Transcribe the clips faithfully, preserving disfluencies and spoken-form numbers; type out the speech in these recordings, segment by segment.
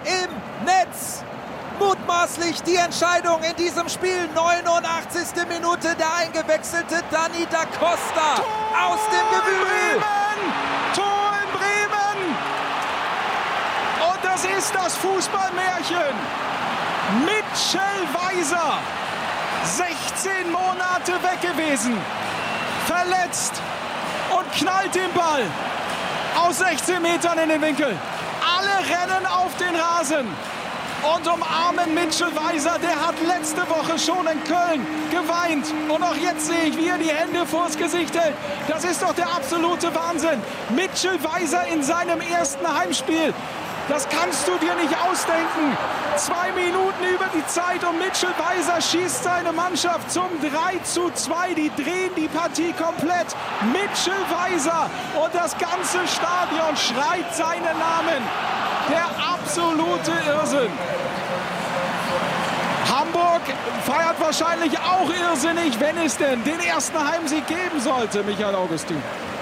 im Netz. Mutmaßlich die Entscheidung in diesem Spiel. neunundachtzigste Minute, der eingewechselte Dani da Costa Tor aus dem Gewühl. Bremen! Tor in Bremen! Und das ist das Fußballmärchen. Mitchell Weiser, sechzehn Monate weg gewesen, verletzt und knallt den Ball aus sechzehn Metern in den Winkel. Alle rennen auf den Rasen und umarmen Mitchell Weiser. Der hat letzte Woche schon in Köln geweint. Und auch jetzt sehe ich, wie er die Hände vors Gesicht hält. Das ist doch der absolute Wahnsinn. Mitchell Weiser in seinem ersten Heimspiel. Das kannst du dir nicht ausdenken. Zwei Minuten über die Zeit und Mitchell Weiser schießt seine Mannschaft zum drei zu zwei. Die drehen die Partie komplett. Mitchell Weiser und das ganze Stadion schreit seinen Namen. Der absolute Irrsinn. Hamburg feiert wahrscheinlich auch irrsinnig, wenn es denn den ersten Heimsieg geben sollte, Michael Augustin.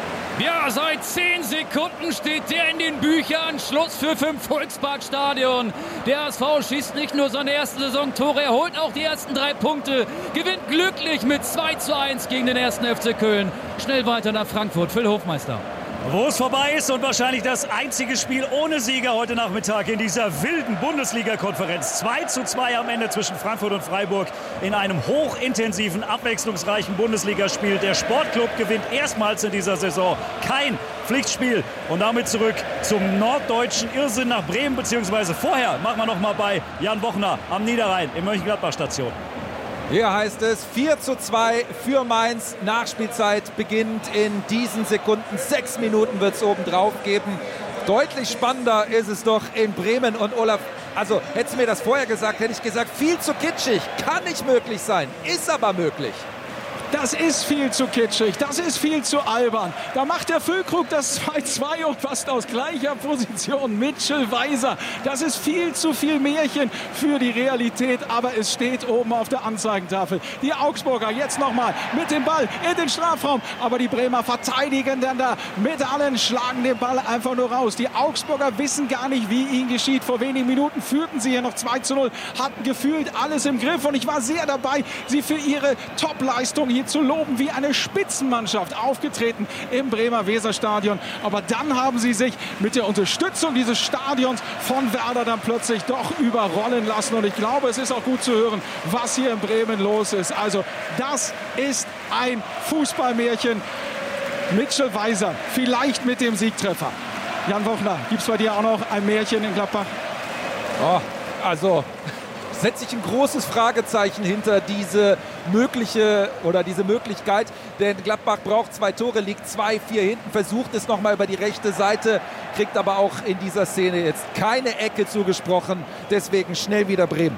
Ja, seit zehn Sekunden steht der in den Büchern. Schlusspfiff im Volksparkstadion. Der H S V schießt nicht nur seine ersten Saisontore, er holt auch die ersten drei Punkte. Gewinnt glücklich mit zwei zu eins gegen den ersten F C Köln. Schnell weiter nach Frankfurt. Phil Hofmeister. Wo es vorbei ist und wahrscheinlich das einzige Spiel ohne Sieger heute Nachmittag in dieser wilden Bundesliga-Konferenz. zwei zu zwei am Ende zwischen Frankfurt und Freiburg in einem hochintensiven, abwechslungsreichen Bundesligaspiel. Der Sportclub gewinnt erstmals in dieser Saison kein Pflichtspiel. Und damit zurück zum norddeutschen Irrsinn nach Bremen, beziehungsweise vorher machen wir noch mal bei Jan Bochner am Niederrhein in Mönchengladbach-Station. Hier heißt es vier zu zwei für Mainz. Nachspielzeit beginnt in diesen Sekunden. Sechs Minuten wird es obendrauf geben. Deutlich spannender ist es doch in Bremen. Und Olaf, also hättest du mir das vorher gesagt, hätte ich gesagt, viel zu kitschig. Kann nicht möglich sein, ist aber möglich. Das ist viel zu kitschig, das ist viel zu albern. Da macht der Füllkrug das zwei zwei und fast aus gleicher Position. Mitchell Weiser, das ist viel zu viel Märchen für die Realität, aber es steht oben auf der Anzeigentafel. Die Augsburger jetzt nochmal mit dem Ball in den Strafraum, aber die Bremer verteidigen dann da mit allen, schlagen den Ball einfach nur raus. Die Augsburger wissen gar nicht, wie ihnen geschieht. Vor wenigen Minuten führten sie hier noch zwei zu null, hatten gefühlt alles im Griff und ich war sehr dabei, sie für ihre Top-Leistung hier zu loben, wie eine Spitzenmannschaft aufgetreten im Bremer Weserstadion. Aber dann haben sie sich mit der Unterstützung dieses Stadions von Werder dann plötzlich doch überrollen lassen. Und ich glaube, es ist auch gut zu hören, was hier in Bremen los ist. Also das ist ein Fußballmärchen. Mitchell Weiser, vielleicht mit dem Siegtreffer. Jan Bochner, gibt es bei dir auch noch ein Märchen in Gladbach? Oh, also setze ich ein großes Fragezeichen hinter diese mögliche oder diese Möglichkeit, denn Gladbach braucht zwei Tore, liegt zwei vier hinten, versucht es nochmal über die rechte Seite, kriegt aber auch in dieser Szene jetzt keine Ecke zugesprochen, deswegen schnell wieder Bremen.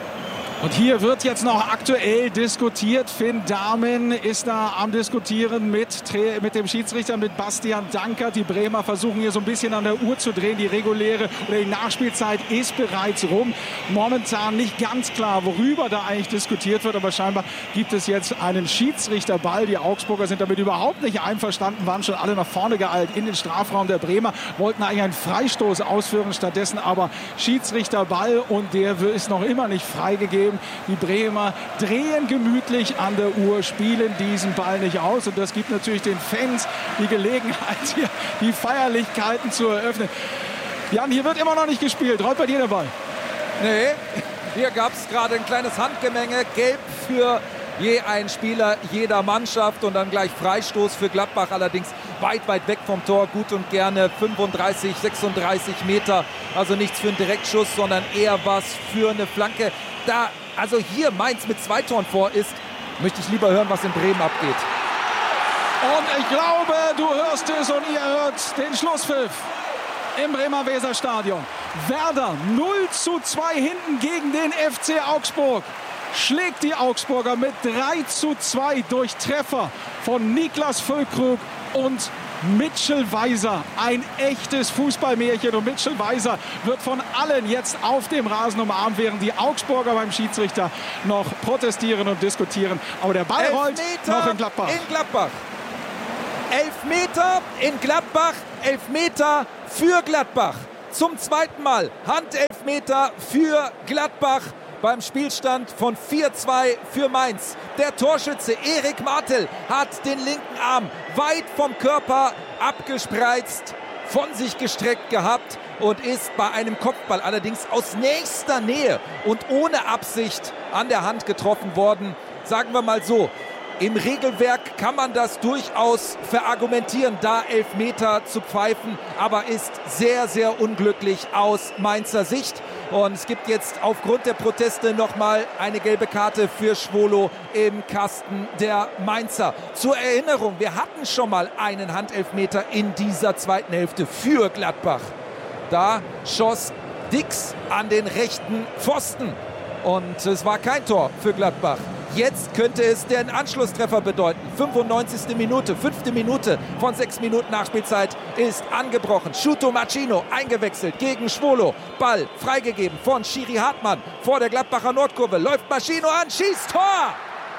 Und hier wird jetzt noch aktuell diskutiert. Finn Dahmen ist da am Diskutieren mit, mit dem Schiedsrichter, mit Bastian Dankert. Die Bremer versuchen hier so ein bisschen an der Uhr zu drehen. Die reguläre oder die Nachspielzeit ist bereits rum. Momentan nicht ganz klar, worüber da eigentlich diskutiert wird. Aber scheinbar gibt es jetzt einen Schiedsrichterball. Die Augsburger sind damit überhaupt nicht einverstanden, waren schon alle nach vorne geeilt in den Strafraum der Bremer, wollten eigentlich einen Freistoß ausführen, stattdessen aber Schiedsrichterball und der ist noch immer nicht freigegeben. Die Bremer drehen gemütlich an der Uhr, spielen diesen Ball nicht aus. Und das gibt natürlich den Fans die Gelegenheit, hier die Feierlichkeiten zu eröffnen. Jan, hier wird immer noch nicht gespielt. Rollt bei dir der Ball? Nee, hier gab es gerade ein kleines Handgemenge. Gelb für je einen Spieler jeder Mannschaft und dann gleich Freistoß für Gladbach. Allerdings weit, weit weg vom Tor. Gut und gerne fünfunddreißig, sechsunddreißig Meter. Also nichts für einen Direktschuss, sondern eher was für eine Flanke. Da also hier Mainz mit zwei Toren vor ist, möchte ich lieber hören, was in Bremen abgeht. Und ich glaube, du hörst es und ihr hört den Schlusspfiff im Bremer Weserstadion. Werder null zu zwei hinten gegen den F C Augsburg. Schlägt die Augsburger mit drei zu zwei durch Treffer von Niklas Füllkrug und Mitchell Weiser. Ein echtes Fußballmärchen und Mitchell Weiser wird von allen jetzt auf dem Rasen umarmt, während die Augsburger beim Schiedsrichter noch protestieren und diskutieren. Aber der Ball rollt noch in Gladbach. In Gladbach. Elfmeter in Gladbach, Elfmeter für Gladbach. zum zweiten Mal Handelfmeter für Gladbach beim Spielstand von vier zwei für Mainz. Der Torschütze Erik Martel hat den linken Arm weit vom Körper abgespreizt, von sich gestreckt gehabt und ist bei einem Kopfball allerdings aus nächster Nähe und ohne Absicht an der Hand getroffen worden. Sagen wir mal so, im Regelwerk kann man das durchaus verargumentieren, da Elfmeter zu pfeifen, aber ist sehr, sehr unglücklich aus Mainzer Sicht. Und es gibt jetzt aufgrund der Proteste nochmal eine gelbe Karte für Schwolo im Kasten der Mainzer. Zur Erinnerung, wir hatten schon mal einen Handelfmeter in dieser zweiten Hälfte für Gladbach. Da schoss Dix an den rechten Pfosten und es war kein Tor für Gladbach. Jetzt könnte es den Anschlusstreffer bedeuten. fünfundneunzigste Minute, fünfte Minute von sechs Minuten Nachspielzeit ist angebrochen. Shuto Machino eingewechselt gegen Schwolo. Ball freigegeben von Schiri Hartmann vor der Gladbacher Nordkurve. Läuft Machino an, schießt Tor!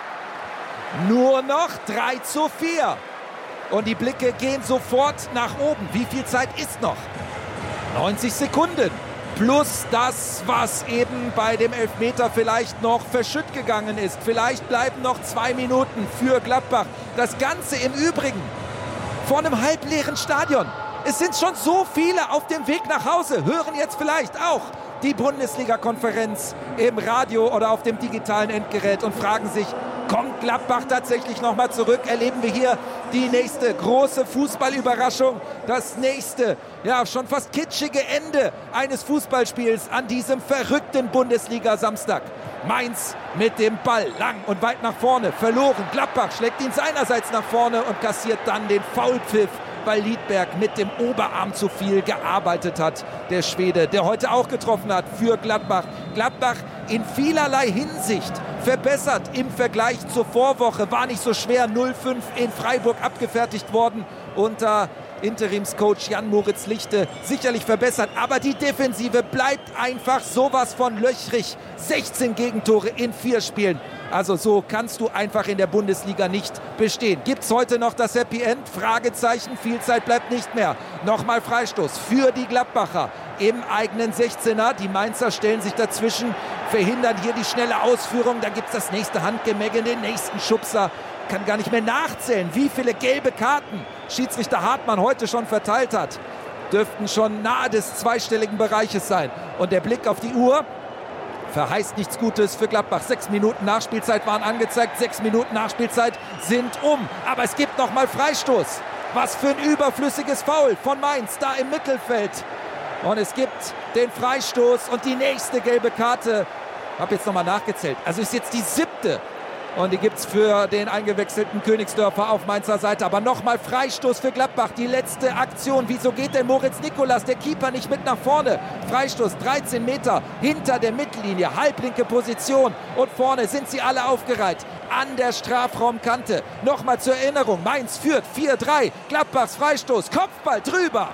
Nur noch drei zu vier. Und die Blicke gehen sofort nach oben. Wie viel Zeit ist noch? neunzig Sekunden. Plus das, was eben bei dem Elfmeter vielleicht noch verschütt gegangen ist. Vielleicht bleiben noch zwei Minuten für Gladbach. Das Ganze im Übrigen vor einem halbleeren Stadion. Es sind schon so viele auf dem Weg nach Hause. Hören jetzt vielleicht auch die Bundesliga-Konferenz im Radio oder auf dem digitalen Endgerät und fragen sich, kommt Gladbach tatsächlich nochmal zurück? Erleben wir hier die nächste große Fußballüberraschung, das nächste, ja schon fast kitschige Ende eines Fußballspiels an diesem verrückten Bundesliga-Samstag. Mainz mit dem Ball lang und weit nach vorne, verloren. Gladbach schlägt ihn seinerseits nach vorne und kassiert dann den Foulpfiff, weil Liedberg mit dem Oberarm zu viel gearbeitet hat. Der Schwede, der heute auch getroffen hat für Gladbach. Gladbach in vielerlei Hinsicht verbessert im Vergleich zur Vorwoche. War nicht so schwer, null fünf in Freiburg abgefertigt worden unter Interimscoach Jan-Moritz Lichte. Sicherlich verbessert, aber die Defensive bleibt einfach sowas von löchrig. sechzehn Gegentore in vier Spielen. Also so kannst du einfach in der Bundesliga nicht bestehen. Gibt es heute noch das Happy End? Fragezeichen, viel Zeit bleibt nicht mehr. Nochmal Freistoß für die Gladbacher im eigenen sechzehner. Die Mainzer stellen sich dazwischen, verhindern hier die schnelle Ausführung. Dann gibt es das nächste Handgemenge, den nächsten Schubser. Kann gar nicht mehr nachzählen, wie viele gelbe Karten Schiedsrichter Hartmann heute schon verteilt hat. Dürften schon nahe des zweistelligen Bereiches sein. Und der Blick auf die Uhr verheißt nichts Gutes für Gladbach. Sechs Minuten Nachspielzeit waren angezeigt. Sechs Minuten Nachspielzeit sind um. Aber es gibt noch mal Freistoß. Was für ein überflüssiges Foul von Mainz da im Mittelfeld. Und es gibt den Freistoß und die nächste gelbe Karte. Ich habe jetzt noch mal nachgezählt. Also ist jetzt die siebte. Und die gibt es für den eingewechselten Königsdörfer auf Mainzer Seite. Aber nochmal Freistoß für Gladbach. Die letzte Aktion. Wieso geht denn Moritz Nikolas, der Keeper, nicht mit nach vorne? Freistoß dreizehn Meter hinter der Mittellinie. Halblinke Position. Und vorne sind sie alle aufgereiht. An der Strafraumkante. Nochmal zur Erinnerung. Mainz führt vier drei. Gladbachs Freistoß. Kopfball drüber.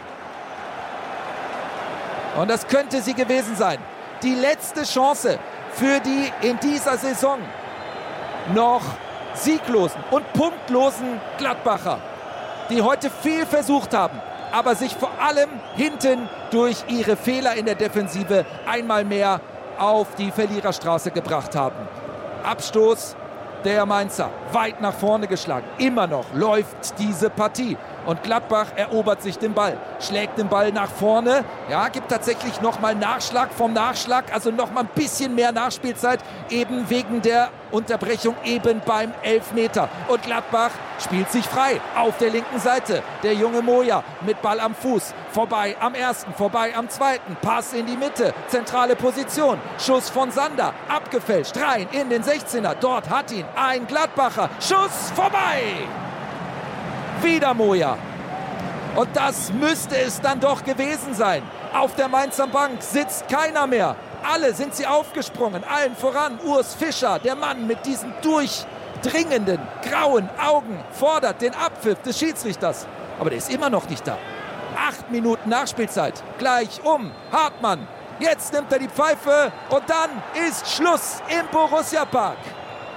Und das könnte sie gewesen sein. Die letzte Chance für die in dieser Saison noch sieglosen und punktlosen Gladbacher, die heute viel versucht haben, aber sich vor allem hinten durch ihre Fehler in der Defensive einmal mehr auf die Verliererstraße gebracht haben. Abstoß der Mainzer, weit nach vorne geschlagen. Immer noch läuft diese Partie. Und Gladbach erobert sich den Ball, schlägt den Ball nach vorne. Ja, gibt tatsächlich nochmal Nachschlag vom Nachschlag, also nochmal ein bisschen mehr Nachspielzeit, eben wegen der Unterbrechung eben beim Elfmeter. Und Gladbach spielt sich frei auf der linken Seite. Der junge Moja mit Ball am Fuß, vorbei am ersten, vorbei am zweiten. Pass in die Mitte, zentrale Position. Schuss von Sander, abgefälscht, rein in den sechzehner. Dort hat ihn ein Gladbacher. Schuss vorbei! Wieder Moja. Und das müsste es dann doch gewesen sein. Auf der Mainzer Bank sitzt keiner mehr. Alle sind sie aufgesprungen. Allen voran Urs Fischer, der Mann mit diesen durchdringenden, grauen Augen, fordert den Abpfiff des Schiedsrichters. Aber der ist immer noch nicht da. Acht Minuten Nachspielzeit. Gleich um. Hartmann. Jetzt nimmt er die Pfeife und dann ist Schluss im Borussia-Park.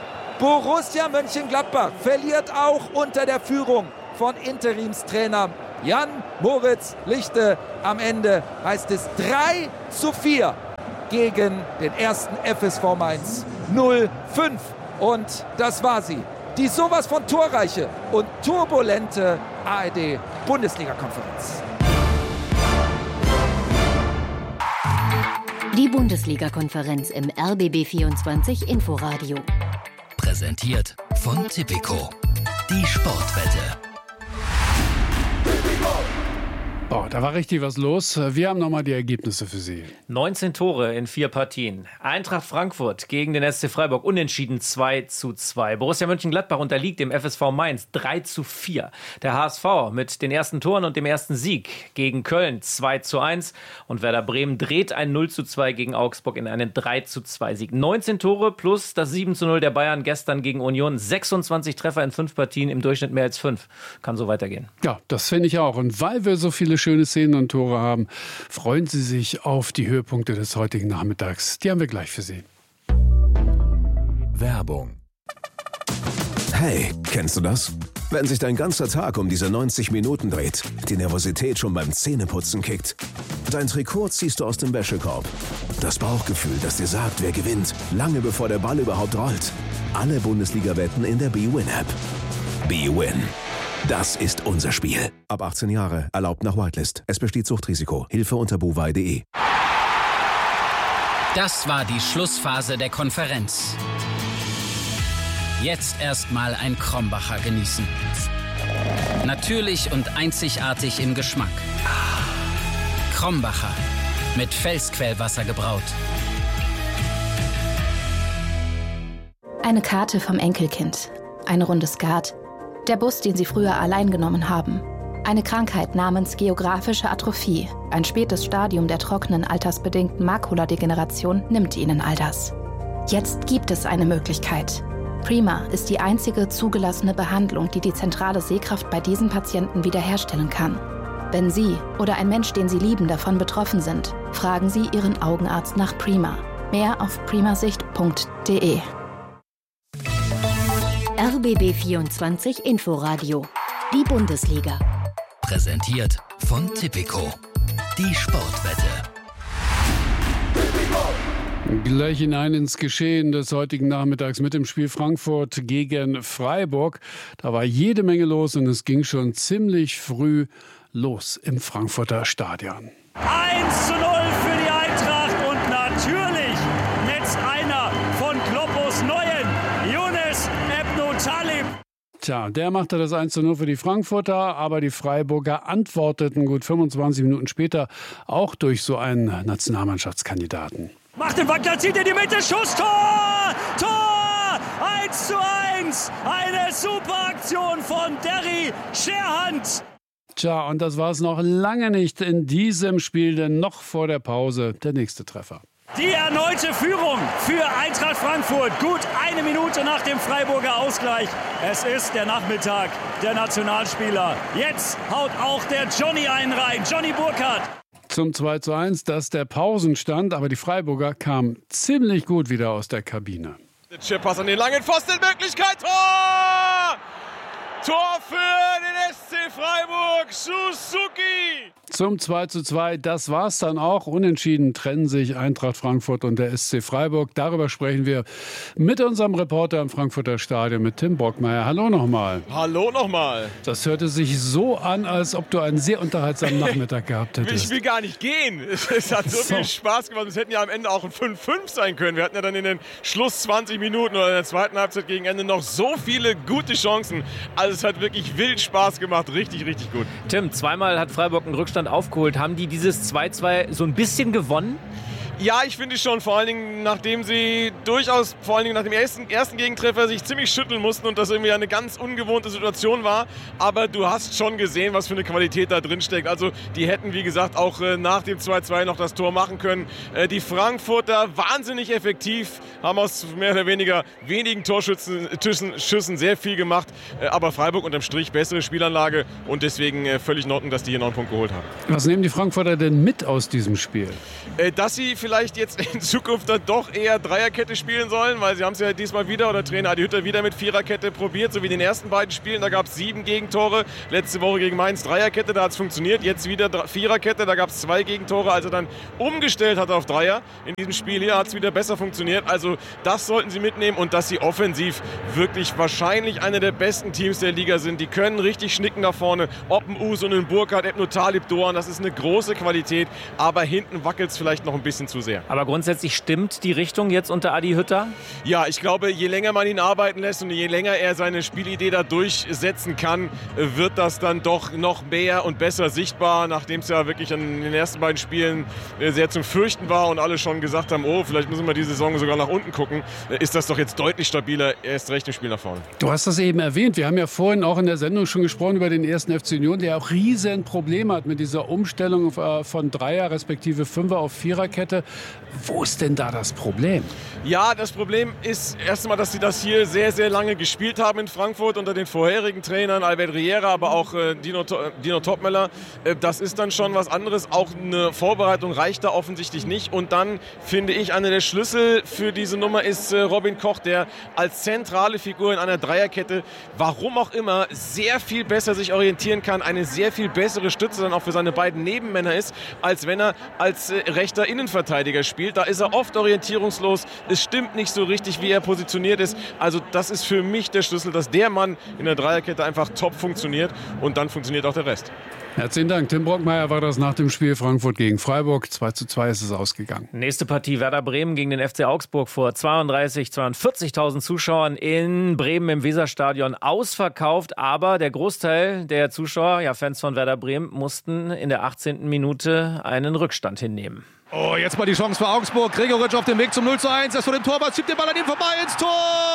Borussia Mönchengladbach verliert auch unter der Führung von Interimstrainer Jan Moritz Lichte. Am Ende heißt es drei zu vier gegen den ersten F S V Mainz null fünf. Und das war sie. Die sowas von torreiche und turbulente A R D-Bundesliga-Konferenz. Die Bundesliga-Konferenz im R B B vierundzwanzig Inforadio. Präsentiert von Tipico. Die Sportwette. Oh, da war richtig was los. Wir haben nochmal die Ergebnisse für Sie. neunzehn Tore in vier Partien. Eintracht Frankfurt gegen den S C Freiburg unentschieden zwei zu zwei. Borussia Mönchengladbach unterliegt dem F S V Mainz drei zu vier. Der H S V mit den ersten Toren und dem ersten Sieg gegen Köln zwei zu eins. Und Werder Bremen dreht ein null zu zwei gegen Augsburg in einen drei zu zwei Sieg. neunzehn Tore plus das sieben zu null der Bayern gestern gegen Union. sechsundzwanzig Treffer in fünf Partien, im Durchschnitt mehr als fünf. Kann so weitergehen. Ja, das finde ich auch. Und weil wir so viele schöne Szenen und Tore haben, freuen Sie sich auf die Höhepunkte des heutigen Nachmittags. Die haben wir gleich für Sie. Werbung. Hey, kennst du das? Wenn sich dein ganzer Tag um diese neunzig Minuten dreht, die Nervosität schon beim Zähneputzen kickt. Dein Trikot ziehst du aus dem Wäschekorb. Das Bauchgefühl, das dir sagt, wer gewinnt, lange bevor der Ball überhaupt rollt. Alle Bundesliga-Wetten in der B-Win-App. B-Win. Das ist unser Spiel. Ab achtzehn Jahre, erlaubt nach Whitelist. Es besteht Suchtrisiko. Hilfe unter bovai punkt de. Das war die Schlussphase der Konferenz. Jetzt erstmal ein Krombacher genießen. Natürlich und einzigartig im Geschmack. Krombacher. Mit Felsquellwasser gebraut. Eine Karte vom Enkelkind. Eine Runde Skat. Der Bus, den sie früher allein genommen haben. Eine Krankheit namens geografische Atrophie, ein spätes Stadium der trockenen, altersbedingten Makuladegeneration, nimmt ihnen all das. Jetzt gibt es eine Möglichkeit. Prima ist die einzige zugelassene Behandlung, die die zentrale Sehkraft bei diesen Patienten wiederherstellen kann. Wenn Sie oder ein Mensch, den Sie lieben, davon betroffen sind, fragen Sie Ihren Augenarzt nach Prima. Mehr auf primasicht punkt de. R B B vierundzwanzig Inforadio. Die Bundesliga. Präsentiert von Tipico. Die Sportwette. Gleich hinein ins Geschehen des heutigen Nachmittags mit dem Spiel Frankfurt gegen Freiburg. Da war jede Menge los und es ging schon ziemlich früh los im Frankfurter Stadion. eins zu null für die Eintracht und natürlich netzt einer von Kloppos Neuen, Younes Ebnou-Talib. Tja, der machte das eins zu null für die Frankfurter, aber die Freiburger antworteten gut fünfundzwanzig Minuten später auch durch so einen Nationalmannschaftskandidaten. Macht den Wackler, zieht in die Mitte, Schuss, Tor! Tor! eins zu eins! Eine super Aktion von Derry Scherhand. Tja, und das war es noch lange nicht in diesem Spiel, denn noch vor der Pause der nächste Treffer. Die erneute Führung für Eintracht Frankfurt. Gut eine Minute nach dem Freiburger Ausgleich. Es ist der Nachmittag der Nationalspieler. Jetzt haut auch der Johnny einen rein. Johnny Burkhardt. Zum zwei zu eins, das der Pausenstand, aber die Freiburger kamen ziemlich gut wieder aus der Kabine. Der Chippass an den langen Pfosten, Möglichkeit, Tor! Tor für den S C Freiburg, Suzuki! Zum zwei zu zwei, das war's dann auch. Unentschieden trennen sich Eintracht Frankfurt und der S C Freiburg. Darüber sprechen wir mit unserem Reporter im Frankfurter Stadion, mit Tim Bockmeier. Hallo nochmal. Hallo nochmal. Das hörte sich so an, als ob du einen sehr unterhaltsamen Nachmittag gehabt hättest. Ich will gar nicht gehen. Es hat so, so viel Spaß gemacht. Es hätten ja am Ende auch ein fünf fünf sein können. Wir hatten ja dann in den Schluss zwanzig Minuten oder in der zweiten Halbzeit gegen Ende noch so viele gute Chancen. Also es hat wirklich wild Spaß gemacht. Richtig, richtig gut. Tim, zweimal hat Freiburg einen Rückstand aufgeholt. Haben die dieses zwei zwei so ein bisschen gewonnen? Ja, ich finde schon, vor allen Dingen, nachdem sie durchaus, vor allen Dingen nach dem ersten, ersten Gegentreffer sich ziemlich schütteln mussten und das irgendwie eine ganz ungewohnte Situation war. Aber du hast schon gesehen, was für eine Qualität da drin steckt. Also die hätten, wie gesagt, auch äh, nach dem zwei zwei noch das Tor machen können. Äh, die Frankfurter wahnsinnig effektiv, haben aus mehr oder weniger wenigen Torschüssen Schüssen sehr viel gemacht. Äh, aber Freiburg unterm Strich bessere Spielanlage und deswegen äh, völlig in Ordnung, dass die hier noch einen Punkt geholt haben. Was nehmen die Frankfurter denn mit aus diesem Spiel? Äh, dass sie vielleicht vielleicht jetzt in Zukunft dann doch eher Dreierkette spielen sollen, weil sie haben es ja diesmal wieder, oder Trainer Adi Hütter wieder mit Viererkette probiert, so wie in den ersten beiden Spielen. Da gab es sieben Gegentore, letzte Woche gegen Mainz Dreierkette, da hat es funktioniert. Jetzt wieder Viererkette, da gab es zwei Gegentore, als er dann umgestellt hat auf Dreier. In diesem Spiel hier hat es wieder besser funktioniert. Also das sollten sie mitnehmen und dass sie offensiv wirklich wahrscheinlich eine der besten Teams der Liga sind. Die können richtig schnicken da vorne. Ob ein Us und ein Burkhardt, Ebno Talib, Doan, das ist eine große Qualität. Aber hinten wackelt es vielleicht noch ein bisschen zu sehr. Aber grundsätzlich stimmt die Richtung jetzt unter Adi Hütter? Ja, ich glaube, je länger man ihn arbeiten lässt und je länger er seine Spielidee da durchsetzen kann, wird das dann doch noch mehr und besser sichtbar, nachdem es ja wirklich in den ersten beiden Spielen sehr zum Fürchten war und alle schon gesagt haben, oh, vielleicht müssen wir die Saison sogar nach unten gucken, ist das doch jetzt deutlich stabiler, erst recht im Spiel nach vorne. Du hast das eben erwähnt. Wir haben ja vorhin auch in der Sendung schon gesprochen über den ersten F C Union, der auch riesen Probleme hat mit dieser Umstellung von Dreier respektive Fünfer auf Viererkette. Wo ist denn da das Problem? Ja, das Problem ist erst einmal, dass sie das hier sehr, sehr lange gespielt haben in Frankfurt unter den vorherigen Trainern, Albert Riera, aber auch äh, Dino, Dino Topmöller. Äh, das ist dann schon was anderes. Auch eine Vorbereitung reicht da offensichtlich nicht. Und dann finde ich, einer der Schlüssel für diese Nummer ist äh, Robin Koch, der als zentrale Figur in einer Dreierkette, warum auch immer, sehr viel besser sich orientieren kann, eine sehr viel bessere Stütze dann auch für seine beiden Nebenmänner ist, als wenn er als äh, rechter Innenverteidiger spielt. Da ist er oft orientierungslos. Es stimmt nicht so richtig, wie er positioniert ist. Also das ist für mich der Schlüssel, dass der Mann in der Dreierkette einfach top funktioniert und dann funktioniert auch der Rest. Herzlichen Dank. Tim Brockmeier war das nach dem Spiel Frankfurt gegen Freiburg. zwei zu zwei ist es ausgegangen. Nächste Partie Werder Bremen gegen den F C Augsburg vor zweiunddreißigtausend, zweiundvierzigtausend Zuschauern in Bremen im Weserstadion ausverkauft. Aber der Großteil der Zuschauer, ja Fans von Werder Bremen, mussten in der achtzehnten Minute einen Rückstand hinnehmen. Oh, jetzt mal die Chance für Augsburg. Gregoritsch auf dem Weg zum null zu eins. Er ist vor dem Torwart, schiebt den Ball an ihm vorbei ins Tor!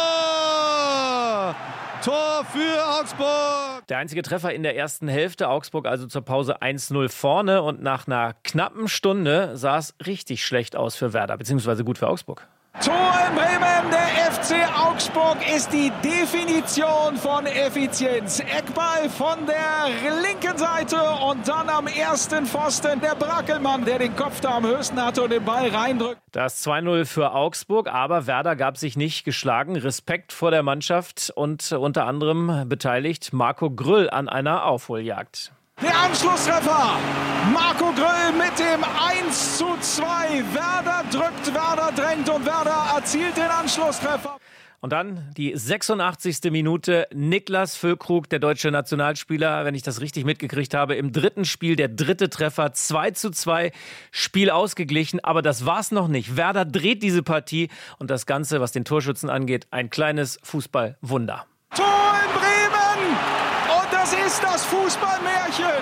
Tor für Augsburg! Der einzige Treffer in der ersten Hälfte. Augsburg also zur Pause eins null vorne. Und nach einer knappen Stunde sah es richtig schlecht aus für Werder, beziehungsweise gut für Augsburg. Tor in Bremen, der F C Augsburg ist die Definition von Effizienz. Eckball von der linken Seite und dann am ersten Pfosten der Brackelmann, der den Kopf da am höchsten hatte und den Ball reindrückt. Das zwei null für Augsburg, aber Werder gab sich nicht geschlagen. Respekt vor der Mannschaft und unter anderem beteiligt Marco Grüll an einer Aufholjagd. Der Anschlusstreffer. Marco Grüll mit dem eins zu zwei. Werder drückt, Werder drängt und Werder erzielt den Anschlusstreffer. Und dann die sechsundachtzigste Minute. Niklas Füllkrug, der deutsche Nationalspieler, wenn ich das richtig mitgekriegt habe, im dritten Spiel der dritte Treffer. zwei zu zwei, Spiel ausgeglichen. Aber das war's noch nicht. Werder dreht diese Partie und das Ganze, was den Torschützen angeht, ein kleines Fußballwunder. Tor in Bremen! Und das ist das Fußballmärchen.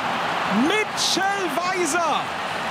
Mitchell Weiser,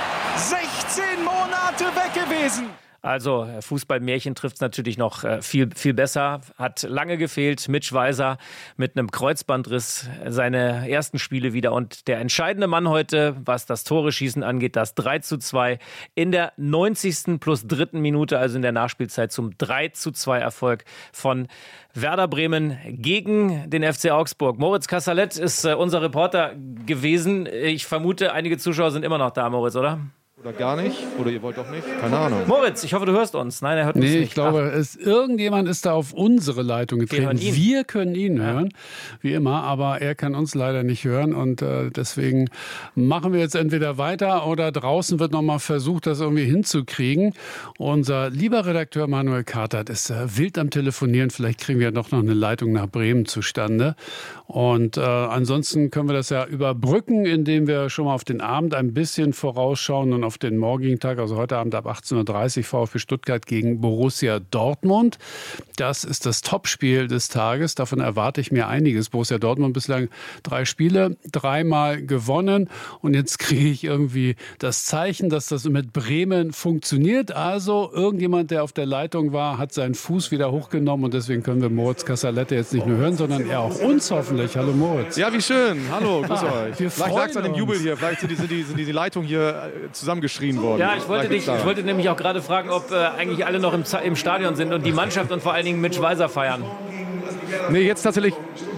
sechzehn Monate weg gewesen. Also Fußballmärchen trifft es natürlich noch viel, viel besser. Hat lange gefehlt. Mitch Weiser mit einem Kreuzbandriss seine ersten Spiele wieder. Und der entscheidende Mann heute, was das Tore-Schießen angeht, das drei zu zwei in der neunzigsten plus dritten Minute, also in der Nachspielzeit zum drei zu zwei Erfolg von Werder Bremen gegen den F C Augsburg. Moritz Kassalet ist äh, unser Reporter gewesen. Ich vermute, einige Zuschauer sind immer noch da, Moritz, oder? Oder gar nicht? Oder ihr wollt doch nicht? Keine Ahnung. Moritz, ich hoffe, du hörst uns. Nein, er hört uns nee, nicht. Nee, ich glaube, es, irgendjemand ist da auf unsere Leitung getreten. Wir, Wir können ihn ja. hören, wie immer, aber er kann uns leider nicht hören. Und äh, deswegen machen wir jetzt entweder weiter oder draußen wird nochmal versucht, das irgendwie hinzukriegen. Unser lieber Redakteur Manuel Kartert ist äh, wild am Telefonieren. Vielleicht kriegen wir doch noch eine Leitung nach Bremen zustande. Und äh, ansonsten können wir das ja überbrücken, indem wir schon mal auf den Abend ein bisschen vorausschauen und auf den morgigen Tag, also heute Abend ab achtzehn Uhr dreißig, VfB Stuttgart gegen Borussia Dortmund. Das ist das Topspiel des Tages. Davon erwarte ich mir einiges. Borussia Dortmund bislang drei Spiele, dreimal gewonnen. Und jetzt kriege ich irgendwie das Zeichen, dass das mit Bremen funktioniert. Also irgendjemand, der auf der Leitung war, hat seinen Fuß wieder hochgenommen. Und deswegen können wir Moritz Kassalette jetzt nicht nur hören, sondern er auch uns hoffentlich. Hallo Moritz. Ja, wie schön. Hallo, grüß ah, euch. Vielleicht lag es an dem Jubel hier. Vielleicht sind die, sind die, sind die Leitung hier zusammengeschrien worden. Ja, ich wollte, dich, ich wollte nämlich auch gerade fragen, ob äh, eigentlich alle noch im, im Stadion sind und die Mannschaft und vor allen Dingen Mitch Weiser feiern. Nee, jetzt tatsächlich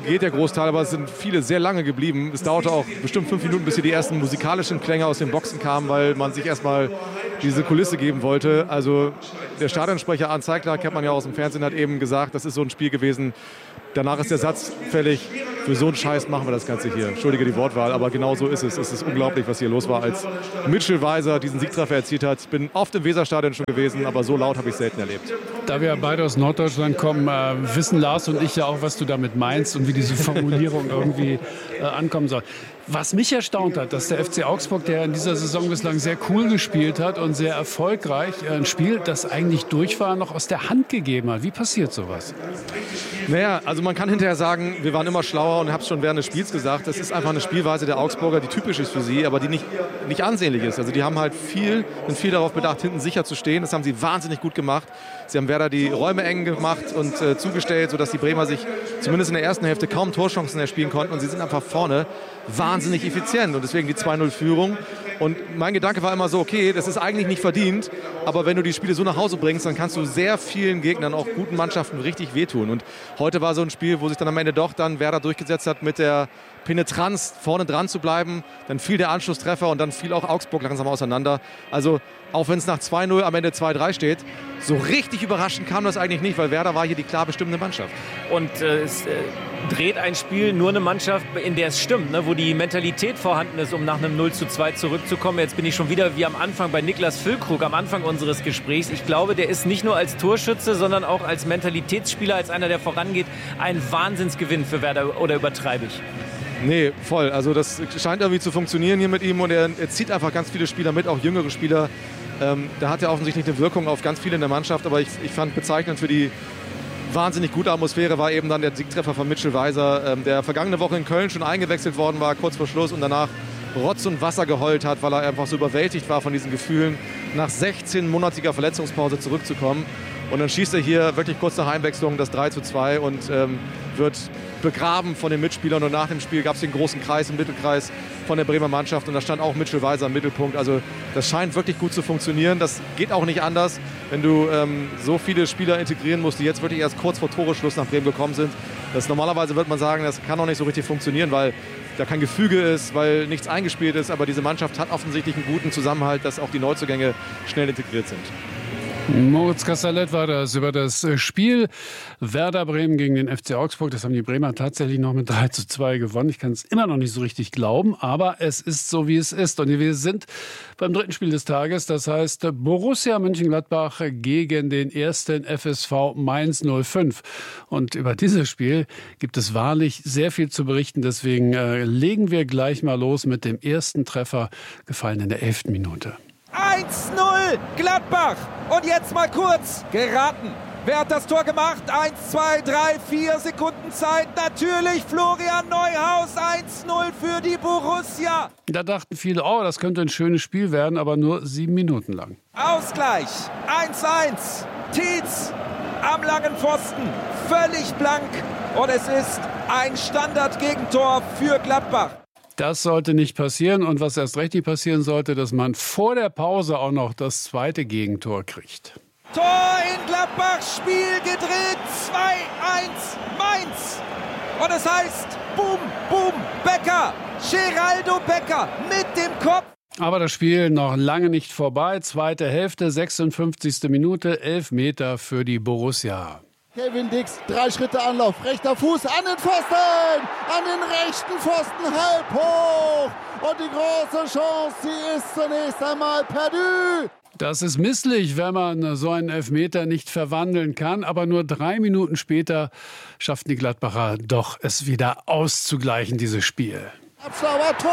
geht der Großteil, aber es sind viele sehr lange geblieben. Es dauerte auch bestimmt fünf Minuten, bis hier die ersten musikalischen Klänge aus den Boxen kamen, weil man sich erstmal diese Kulisse geben wollte. Also der Stadionsprecher Arndt Zeigler, kennt man ja aus dem Fernsehen, hat eben gesagt, das ist so ein Spiel gewesen. Danach ist der Satz fällig, für so einen Scheiß machen wir das Ganze hier. Entschuldige die Wortwahl, aber genau so ist es. Es ist unglaublich, was hier los war, als Mitchell Weiser diesen Siegtreffer erzielt hat. Ich bin oft im Weserstadion schon gewesen, aber so laut habe ich es selten erlebt. Da wir beide aus Norddeutschland kommen, äh, wissen Lars und ich ja auch, was du damit meinst und wie diese Formulierung irgendwie äh, ankommen soll. Was mich erstaunt hat, dass der F C Augsburg, der in dieser Saison bislang sehr cool gespielt hat und sehr erfolgreich, ein Spiel, das eigentlich durch war, noch aus der Hand gegeben hat. Wie passiert sowas? Naja, also man kann hinterher sagen, wir waren immer schlauer und ich habe es schon während des Spiels gesagt, das ist einfach eine Spielweise der Augsburger, die typisch ist für sie, aber die nicht, nicht ansehnlich ist. Also die haben halt viel, sind viel darauf bedacht, hinten sicher zu stehen. Das haben sie wahnsinnig gut gemacht. Sie haben Werder die Räume eng gemacht und äh, zugestellt, sodass die Bremer sich zumindest in der ersten Hälfte kaum Torchancen erspielen konnten und sie sind einfach vorne wahnsinnig effizient und deswegen die zwei null Führung. Und mein Gedanke war immer so, okay, das ist eigentlich nicht verdient, aber wenn du die Spiele so nach Hause bringst, dann kannst du sehr vielen Gegnern, auch guten Mannschaften, richtig wehtun. Und heute war so ein Spiel, wo sich dann am Ende doch dann Werder durchgesetzt hat mit der Penetranz, vorne dran zu bleiben. Dann fiel der Anschlusstreffer und dann fiel auch Augsburg langsam auseinander. Also auch wenn es nach zwei null am Ende zwei drei steht, so richtig überraschend kam das eigentlich nicht, weil Werder war hier die klar bestimmende Mannschaft. Und äh, es äh, dreht ein Spiel nur eine Mannschaft, in der es stimmt, ne? Wo die Mentalität vorhanden ist, um nach einem null zu zwei zurückzukommen. Jetzt bin ich schon wieder wie am Anfang bei Niklas Füllkrug, am Anfang unseres Gesprächs. Ich glaube, der ist nicht nur als Torschütze, sondern auch als Mentalitätsspieler, als einer, der vorangeht, ein Wahnsinnsgewinn für Werder, oder übertreibe ich? Nee, voll. Also das scheint irgendwie zu funktionieren hier mit ihm und er, er zieht einfach ganz viele Spieler mit, auch jüngere Spieler. Ähm, da hat er offensichtlich eine Wirkung auf ganz viele in der Mannschaft, aber ich, ich fand bezeichnend für die wahnsinnig gute Atmosphäre war eben dann der Siegtreffer von Mitchell Weiser, ähm, der vergangene Woche in Köln schon eingewechselt worden war, kurz vor Schluss und danach Rotz und Wasser geheult hat, weil er einfach so überwältigt war von diesen Gefühlen, nach sechzehnmonatiger Verletzungspause zurückzukommen. Und dann schießt er hier wirklich kurz nach Einwechslung das drei zu zwei und ähm, wird begraben von den Mitspielern. Und nach dem Spiel gab es den großen Kreis, im Mittelkreis von der Bremer Mannschaft. Und da stand auch Mitchell Weiser im Mittelpunkt. Also das scheint wirklich gut zu funktionieren. Das geht auch nicht anders, wenn du ähm, so viele Spieler integrieren musst, die jetzt wirklich erst kurz vor Toreschluss nach Bremen gekommen sind. Das normalerweise wird man sagen, das kann auch nicht so richtig funktionieren, weil da kein Gefüge ist, weil nichts eingespielt ist. Aber diese Mannschaft hat offensichtlich einen guten Zusammenhalt, dass auch die Neuzugänge schnell integriert sind. Moritz Castellet war das über das Spiel Werder Bremen gegen den F C Augsburg. Das haben die Bremer tatsächlich noch mit drei zu zwei gewonnen. Ich kann es immer noch nicht so richtig glauben, aber es ist so, wie es ist. Und wir sind beim dritten Spiel des Tages. Das heißt Borussia Mönchengladbach gegen den ersten F S V Mainz null fünf. Und über dieses Spiel gibt es wahrlich sehr viel zu berichten. Deswegen äh, legen wir gleich mal los mit dem ersten Treffer, gefallen in der elften Minute. eins null Gladbach. Und jetzt mal kurz geraten. Wer hat das Tor gemacht? eins, zwei, drei, vier Sekunden Zeit. Natürlich Florian Neuhaus. eins null für die Borussia. Da dachten viele, oh, das könnte ein schönes Spiel werden, aber nur sieben Minuten lang. Ausgleich. eins eins. Tietz am langen Pfosten. Völlig blank. Und es ist ein Standard-Gegentor für Gladbach. Das sollte nicht passieren und was erst recht nicht passieren sollte, dass man vor der Pause auch noch das zweite Gegentor kriegt. Tor in Gladbach, Spiel gedreht, zwei eins Mainz. Und es heißt, boom, boom, Becker, Geraldo Becker mit dem Kopf. Aber das Spiel noch lange nicht vorbei. Zweite Hälfte, sechsundfünfzigste Minute, elf Meter für die Borussia. Kevin Dix, drei Schritte Anlauf, rechter Fuß an den Pfosten, an den rechten Pfosten, halb hoch. Und die große Chance, die ist zunächst einmal perdu. Das ist misslich, wenn man so einen Elfmeter nicht verwandeln kann. Aber nur drei Minuten später schafften die Gladbacher doch, es wieder auszugleichen, dieses Spiel. Abschlauer Tor!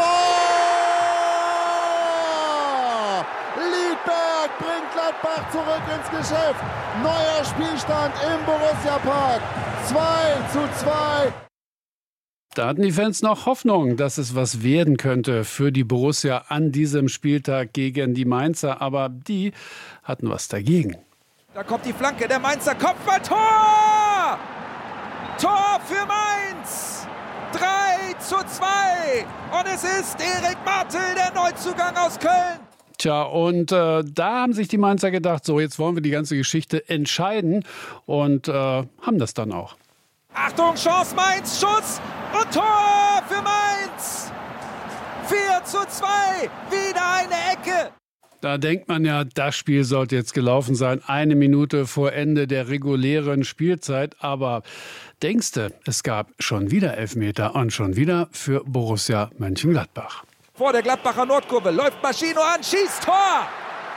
Liedberg bringt Gladbach zurück ins Geschäft. Neuer Spielstand im Borussia-Park. zwei zu zwei. Da hatten die Fans noch Hoffnung, dass es was werden könnte für die Borussia an diesem Spieltag gegen die Mainzer. Aber die hatten was dagegen. Da kommt die Flanke, der Mainzer Kopfball. Tor! Tor für Mainz! drei zu zwei. Und es ist Erik Martel, der Neuzugang aus Köln. Tja, und äh, da haben sich die Mainzer gedacht, so jetzt wollen wir die ganze Geschichte entscheiden und äh, haben das dann auch. Achtung, Chance Mainz, Schuss und Tor für Mainz. vier zu zwei, wieder eine Ecke. Da denkt man ja, das Spiel sollte jetzt gelaufen sein, eine Minute vor Ende der regulären Spielzeit. Aber denkst du, es gab schon wieder Elfmeter und schon wieder für Borussia Mönchengladbach. Vor der Gladbacher Nordkurve läuft Maschino an, schießt Tor.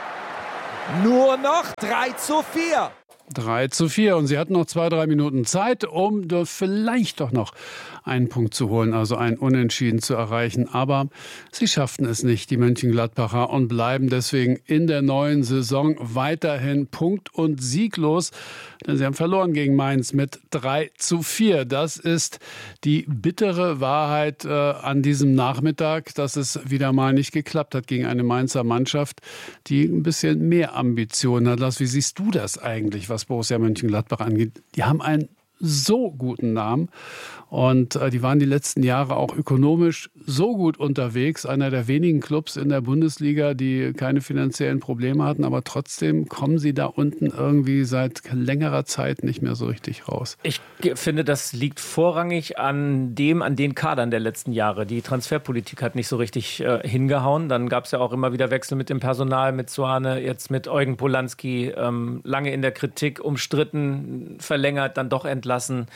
Nur noch drei zu vier. drei zu vier und sie hatten noch zwei, drei Minuten Zeit, um vielleicht doch noch einen Punkt zu holen, also ein Unentschieden zu erreichen. Aber sie schafften es nicht, die Mönchengladbacher, und bleiben deswegen in der neuen Saison weiterhin punkt- und sieglos. Denn sie haben verloren gegen Mainz mit drei zu vier. Das ist die bittere Wahrheit äh, an diesem Nachmittag, dass es wieder mal nicht geklappt hat gegen eine Mainzer Mannschaft, die ein bisschen mehr Ambitionen hat. Lars, wie siehst du das eigentlich, was Borussia Mönchengladbach angeht? Die haben einen so guten Namen und äh, die waren die letzten Jahre auch ökonomisch so gut unterwegs. Einer der wenigen Clubs in der Bundesliga, die keine finanziellen Probleme hatten, aber trotzdem kommen sie da unten irgendwie seit längerer Zeit nicht mehr so richtig raus. Ich finde, das liegt vorrangig an dem, an den Kadern der letzten Jahre. Die Transferpolitik hat nicht so richtig äh, hingehauen. Dann gab es ja auch immer wieder Wechsel mit dem Personal, mit Suane, jetzt mit Eugen Polanski, ähm, lange in der Kritik, umstritten, verlängert, dann doch entlassen.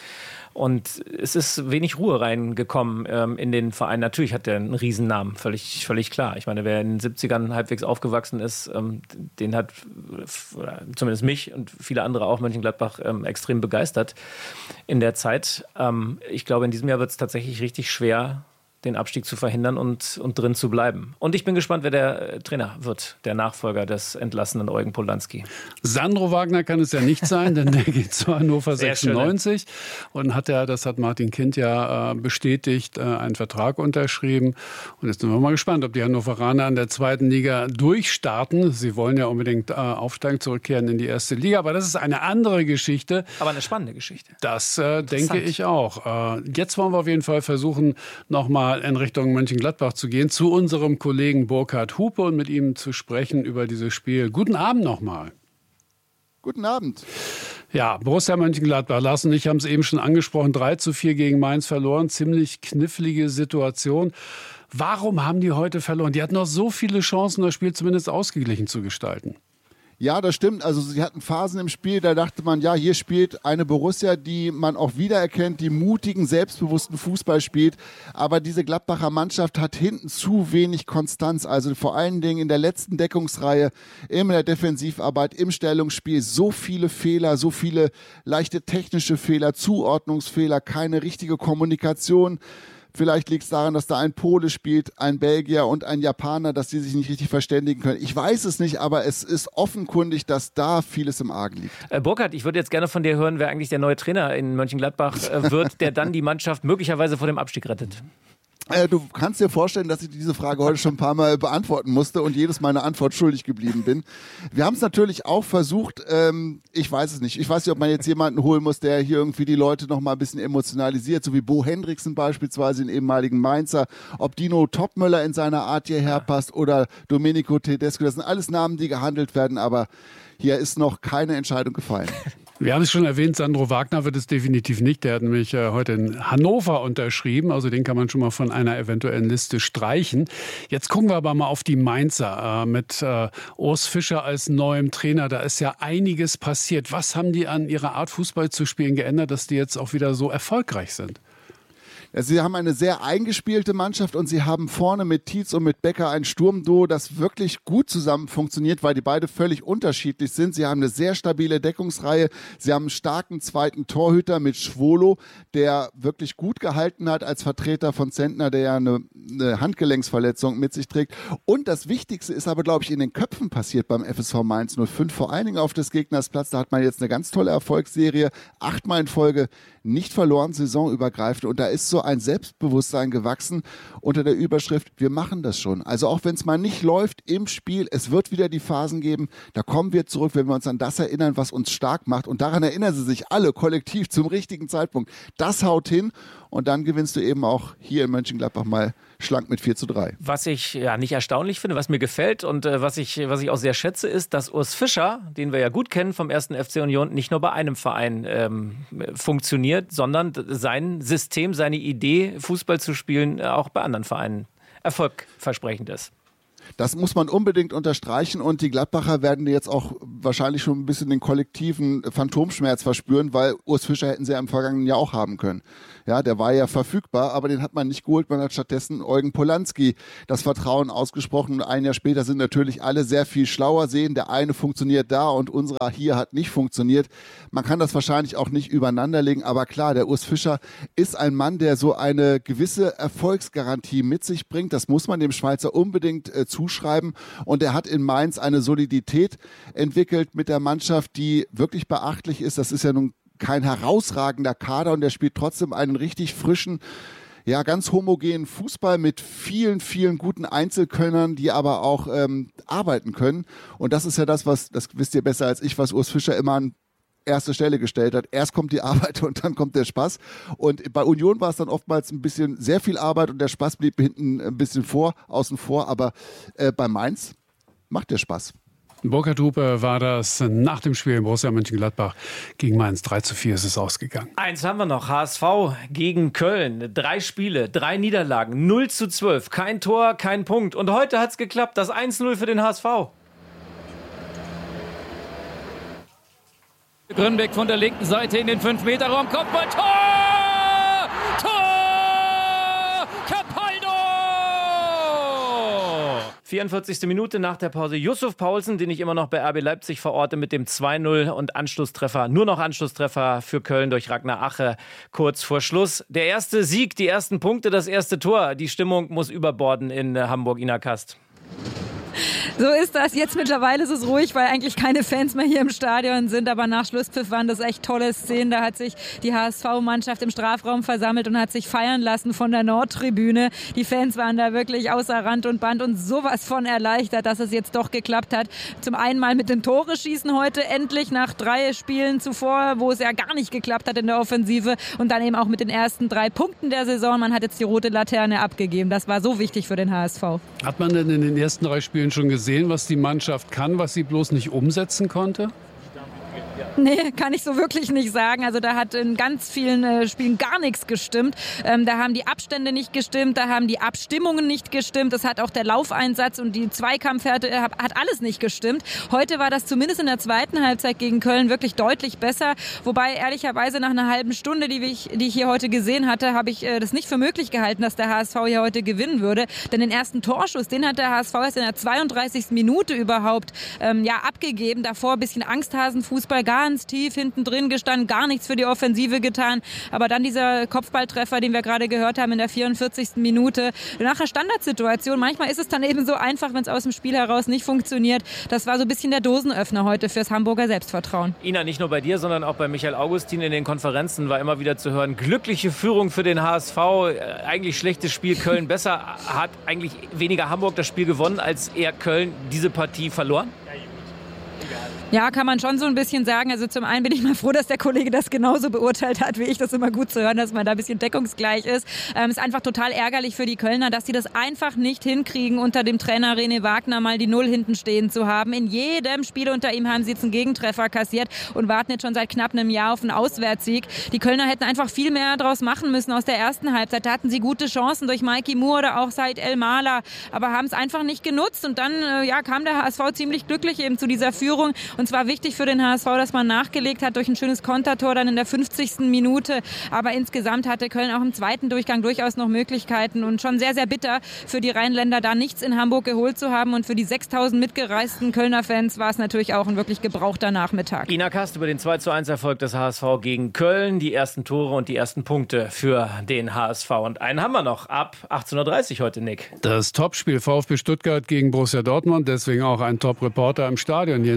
Und es ist wenig Ruhe reingekommen ähm, in den Verein. Natürlich hat er einen Riesennamen, völlig, völlig klar. Ich meine, wer in den siebzigern halbwegs aufgewachsen ist, ähm, den hat oder zumindest mich und viele andere auch Mönchengladbach ähm, extrem begeistert in der Zeit. Ähm, ich glaube, in diesem Jahr wird es tatsächlich richtig schwer, den Abstieg zu verhindern und, und drin zu bleiben. Und ich bin gespannt, wer der Trainer wird, der Nachfolger des entlassenen Eugen Polanski. Sandro Wagner kann es ja nicht sein, denn der geht zu Hannover Sehr sechsundneunzig schön. Und hat ja, das hat Martin Kind ja äh, bestätigt, äh, einen Vertrag unterschrieben. Und jetzt sind wir mal gespannt, ob die Hannoveraner in der zweiten Liga durchstarten. Sie wollen ja unbedingt äh, aufsteigen, zurückkehren in die erste Liga, aber das ist eine andere Geschichte. Aber eine spannende Geschichte. Das äh, denke ich auch. Äh, jetzt wollen wir auf jeden Fall versuchen, nochmal in Richtung Mönchengladbach zu gehen, zu unserem Kollegen Burkhard Hupe und mit ihm zu sprechen über dieses Spiel. Guten Abend nochmal. Guten Abend. Ja, Borussia Mönchengladbach, Lars und ich haben es eben schon angesprochen, drei zu vier gegen Mainz verloren, ziemlich knifflige Situation. Warum haben die heute verloren? Die hatten noch so viele Chancen, das Spiel zumindest ausgeglichen zu gestalten. Ja, das stimmt. Also sie hatten Phasen im Spiel, da dachte man, ja, hier spielt eine Borussia, die man auch wiedererkennt, die mutigen, selbstbewussten Fußball spielt. Aber diese Gladbacher Mannschaft hat hinten zu wenig Konstanz. Also vor allen Dingen in der letzten Deckungsreihe, in der Defensivarbeit, im Stellungsspiel, so viele Fehler, so viele leichte technische Fehler, Zuordnungsfehler, keine richtige Kommunikation. Vielleicht liegt es daran, dass da ein Pole spielt, ein Belgier und ein Japaner, dass die sich nicht richtig verständigen können. Ich weiß es nicht, aber es ist offenkundig, dass da vieles im Argen liegt. Äh, Burkhard, ich würde jetzt gerne von dir hören, wer eigentlich der neue Trainer in Mönchengladbach äh, wird, der dann die Mannschaft möglicherweise vor dem Abstieg rettet. Äh, du kannst dir vorstellen, dass ich diese Frage heute schon ein paar Mal beantworten musste und jedes Mal eine Antwort schuldig geblieben bin. Wir haben es natürlich auch versucht, ähm, ich weiß es nicht. Ich weiß nicht, ob man jetzt jemanden holen muss, der hier irgendwie die Leute noch mal ein bisschen emotionalisiert, so wie Bo Hendriksen beispielsweise, den ehemaligen Mainzer, ob Dino Topmöller in seiner Art hierher passt oder Domenico Tedesco. Das sind alles Namen, die gehandelt werden, aber hier ist noch keine Entscheidung gefallen. Wir haben es schon erwähnt, Sandro Wagner wird es definitiv nicht. Der hat nämlich äh, heute in Hannover unterschrieben. Also den kann man schon mal von einer eventuellen Liste streichen. Jetzt gucken wir aber mal auf die Mainzer äh, mit äh, Urs Fischer als neuem Trainer. Da ist ja einiges passiert. Was haben die an ihrer Art, Fußball zu spielen, geändert, dass die jetzt auch wieder so erfolgreich sind? Sie haben eine sehr eingespielte Mannschaft und sie haben vorne mit Tietz und mit Becker ein Sturmduo, das wirklich gut zusammen funktioniert, weil die beide völlig unterschiedlich sind. Sie haben eine sehr stabile Deckungsreihe. Sie haben einen starken zweiten Torhüter mit Schwolo, der wirklich gut gehalten hat als Vertreter von Zentner, der ja eine, eine Handgelenksverletzung mit sich trägt. Und das Wichtigste ist aber, glaube ich, in den Köpfen passiert beim F S V Mainz null fünf, vor allen Dingen auf des Gegners Platz. Da hat man jetzt eine ganz tolle Erfolgsserie, achtmal in Folge nicht verloren, saisonübergreifend. Und da ist so ein Selbstbewusstsein gewachsen unter der Überschrift, wir machen das schon. Also auch wenn es mal nicht läuft im Spiel, es wird wieder die Phasen geben, da kommen wir zurück, wenn wir uns an das erinnern, was uns stark macht. Und daran erinnern sie sich alle kollektiv zum richtigen Zeitpunkt. Das haut hin und dann gewinnst du eben auch hier in Mönchengladbach mal schlank mit vier zu drei. Was ich ja nicht erstaunlich finde, was mir gefällt und äh, was, ich, was ich auch sehr schätze, ist, dass Urs Fischer, den wir ja gut kennen vom ersten F C Union, nicht nur bei einem Verein ähm, funktioniert, sondern sein System, seine Idee, Fußball zu spielen, auch bei anderen Vereinen erfolgversprechend ist. Das muss man unbedingt unterstreichen und die Gladbacher werden jetzt auch wahrscheinlich schon ein bisschen den kollektiven Phantomschmerz verspüren, weil Urs Fischer hätten sie ja im vergangenen Jahr auch haben können. Ja, der war ja verfügbar, aber den hat man nicht geholt. Man hat stattdessen Eugen Polanski das Vertrauen ausgesprochen. Und ein Jahr später sind natürlich alle sehr viel schlauer, sehen, der eine funktioniert da und unserer hier hat nicht funktioniert. Man kann das wahrscheinlich auch nicht übereinander legen, aber klar, der Urs Fischer ist ein Mann, der so eine gewisse Erfolgsgarantie mit sich bringt. Das muss man dem Schweizer unbedingt äh, zuschreiben. Und er hat in Mainz eine Solidität entwickelt mit der Mannschaft, die wirklich beachtlich ist. Das ist ja nun kein herausragender Kader und der spielt trotzdem einen richtig frischen, ja, ganz homogenen Fußball mit vielen, vielen guten Einzelkönnern, die aber auch ähm, arbeiten können. Und das ist ja das, was, das wisst ihr besser als ich, was Urs Fischer immer an erste Stelle gestellt hat. Erst kommt die Arbeit und dann kommt der Spaß. Und bei Union war es dann oftmals ein bisschen sehr viel Arbeit und der Spaß blieb hinten ein bisschen vor, außen vor. Aber äh, bei Mainz macht der Spaß. Burkhard Hupe war das nach dem Spiel in Borussia Mönchengladbach gegen Mainz. drei zu vier ist es ausgegangen. Eins haben wir noch. H S V gegen Köln. Drei Spiele, drei Niederlagen, null zu zwölf. Kein Tor, kein Punkt. Und heute hat es geklappt. Das eins null für den H S V. Grünbeck von der linken Seite in den fünf Meter Raum. Kopfball, Tor! Tor! Capaldo! vierundvierzigste Minute nach der Pause. Yusuf Paulsen, den ich immer noch bei R B Leipzig verorte, mit dem zwei null und Anschlusstreffer. Nur noch Anschlusstreffer für Köln durch Ragnar Ache kurz vor Schluss. Der erste Sieg, die ersten Punkte, das erste Tor. Die Stimmung muss überborden in Hamburg. Ina Kast. So ist das. Jetzt mittlerweile ist es ruhig, weil eigentlich keine Fans mehr hier im Stadion sind. Aber nach Schlusspfiff waren das echt tolle Szenen. Da hat sich die H S V-Mannschaft im Strafraum versammelt und hat sich feiern lassen von der Nordtribüne. Die Fans waren da wirklich außer Rand und Band und sowas von erleichtert, dass es jetzt doch geklappt hat. Zum einen mal mit dem Tore-Schießen heute endlich nach drei Spielen zuvor, wo es ja gar nicht geklappt hat in der Offensive. Und dann eben auch mit den ersten drei Punkten der Saison. Man hat jetzt die rote Laterne abgegeben. Das war so wichtig für den H S V. Hat man denn in den ersten drei Spielen schon gesehen, sehen, was die Mannschaft kann, was sie bloß nicht umsetzen konnte? Nee, kann ich so wirklich nicht sagen. Also da hat in ganz vielen äh, Spielen gar nichts gestimmt. Ähm, da haben die Abstände nicht gestimmt, da haben die Abstimmungen nicht gestimmt. Das hat auch der Laufeinsatz und die Zweikampfhärte, äh, hat alles nicht gestimmt. Heute war das zumindest in der zweiten Halbzeit gegen Köln wirklich deutlich besser. Wobei ehrlicherweise nach einer halben Stunde, die ich, die ich hier heute gesehen hatte, habe ich äh, das nicht für möglich gehalten, dass der H S V hier heute gewinnen würde. Denn den ersten Torschuss, den hat der H S V erst in der zweiunddreißigsten Minute überhaupt ähm, ja, abgegeben. Davor ein bisschen Angsthasenfußball, ganz tief hinten drin gestanden, gar nichts für die Offensive getan. Aber dann dieser Kopfballtreffer, den wir gerade gehört haben in der vierundvierzigsten Minute. Nach einer Standardsituation, manchmal ist es dann eben so einfach, wenn es aus dem Spiel heraus nicht funktioniert. Das war so ein bisschen der Dosenöffner heute fürs Hamburger Selbstvertrauen. Ina, nicht nur bei dir, sondern auch bei Michael Augustin in den Konferenzen war immer wieder zu hören, glückliche Führung für den H S V, eigentlich schlechtes Spiel, Köln besser, hat eigentlich weniger Hamburg das Spiel gewonnen, als eher Köln diese Partie verloren? Ja, kann man schon so ein bisschen sagen. Also zum einen bin ich mal froh, dass der Kollege das genauso beurteilt hat, wie ich. Das immer gut zu hören, dass man da ein bisschen deckungsgleich ist. Ähm, ist einfach total ärgerlich für die Kölner, dass sie das einfach nicht hinkriegen, unter dem Trainer René Wagner mal die Null hinten stehen zu haben. In jedem Spiel unter ihm haben sie jetzt einen Gegentreffer kassiert und warten jetzt schon seit knapp einem Jahr auf einen Auswärtssieg. Die Kölner hätten einfach viel mehr draus machen müssen aus der ersten Halbzeit. Da hatten sie gute Chancen durch Mikey Moore oder auch Said El Mala, aber haben es einfach nicht genutzt. Und dann äh, ja, kam der H S V ziemlich glücklich eben zu dieser Führung. Und zwar wichtig für den H S V, dass man nachgelegt hat durch ein schönes Kontertor dann in der fünfzigsten Minute. Aber insgesamt hatte Köln auch im zweiten Durchgang durchaus noch Möglichkeiten und schon sehr, sehr bitter für die Rheinländer, da nichts in Hamburg geholt zu haben. Und für die sechstausend mitgereisten Kölner Fans war es natürlich auch ein wirklich gebrauchter Nachmittag. Ina Kast über den zwei zu eins Erfolg des H S V gegen Köln. Die ersten Tore und die ersten Punkte für den H S V. Und einen haben wir noch ab achtzehn Uhr dreißig heute, Nick. Das Topspiel VfB Stuttgart gegen Borussia Dortmund. Deswegen auch ein Top-Reporter im Stadion, Jens Krieg.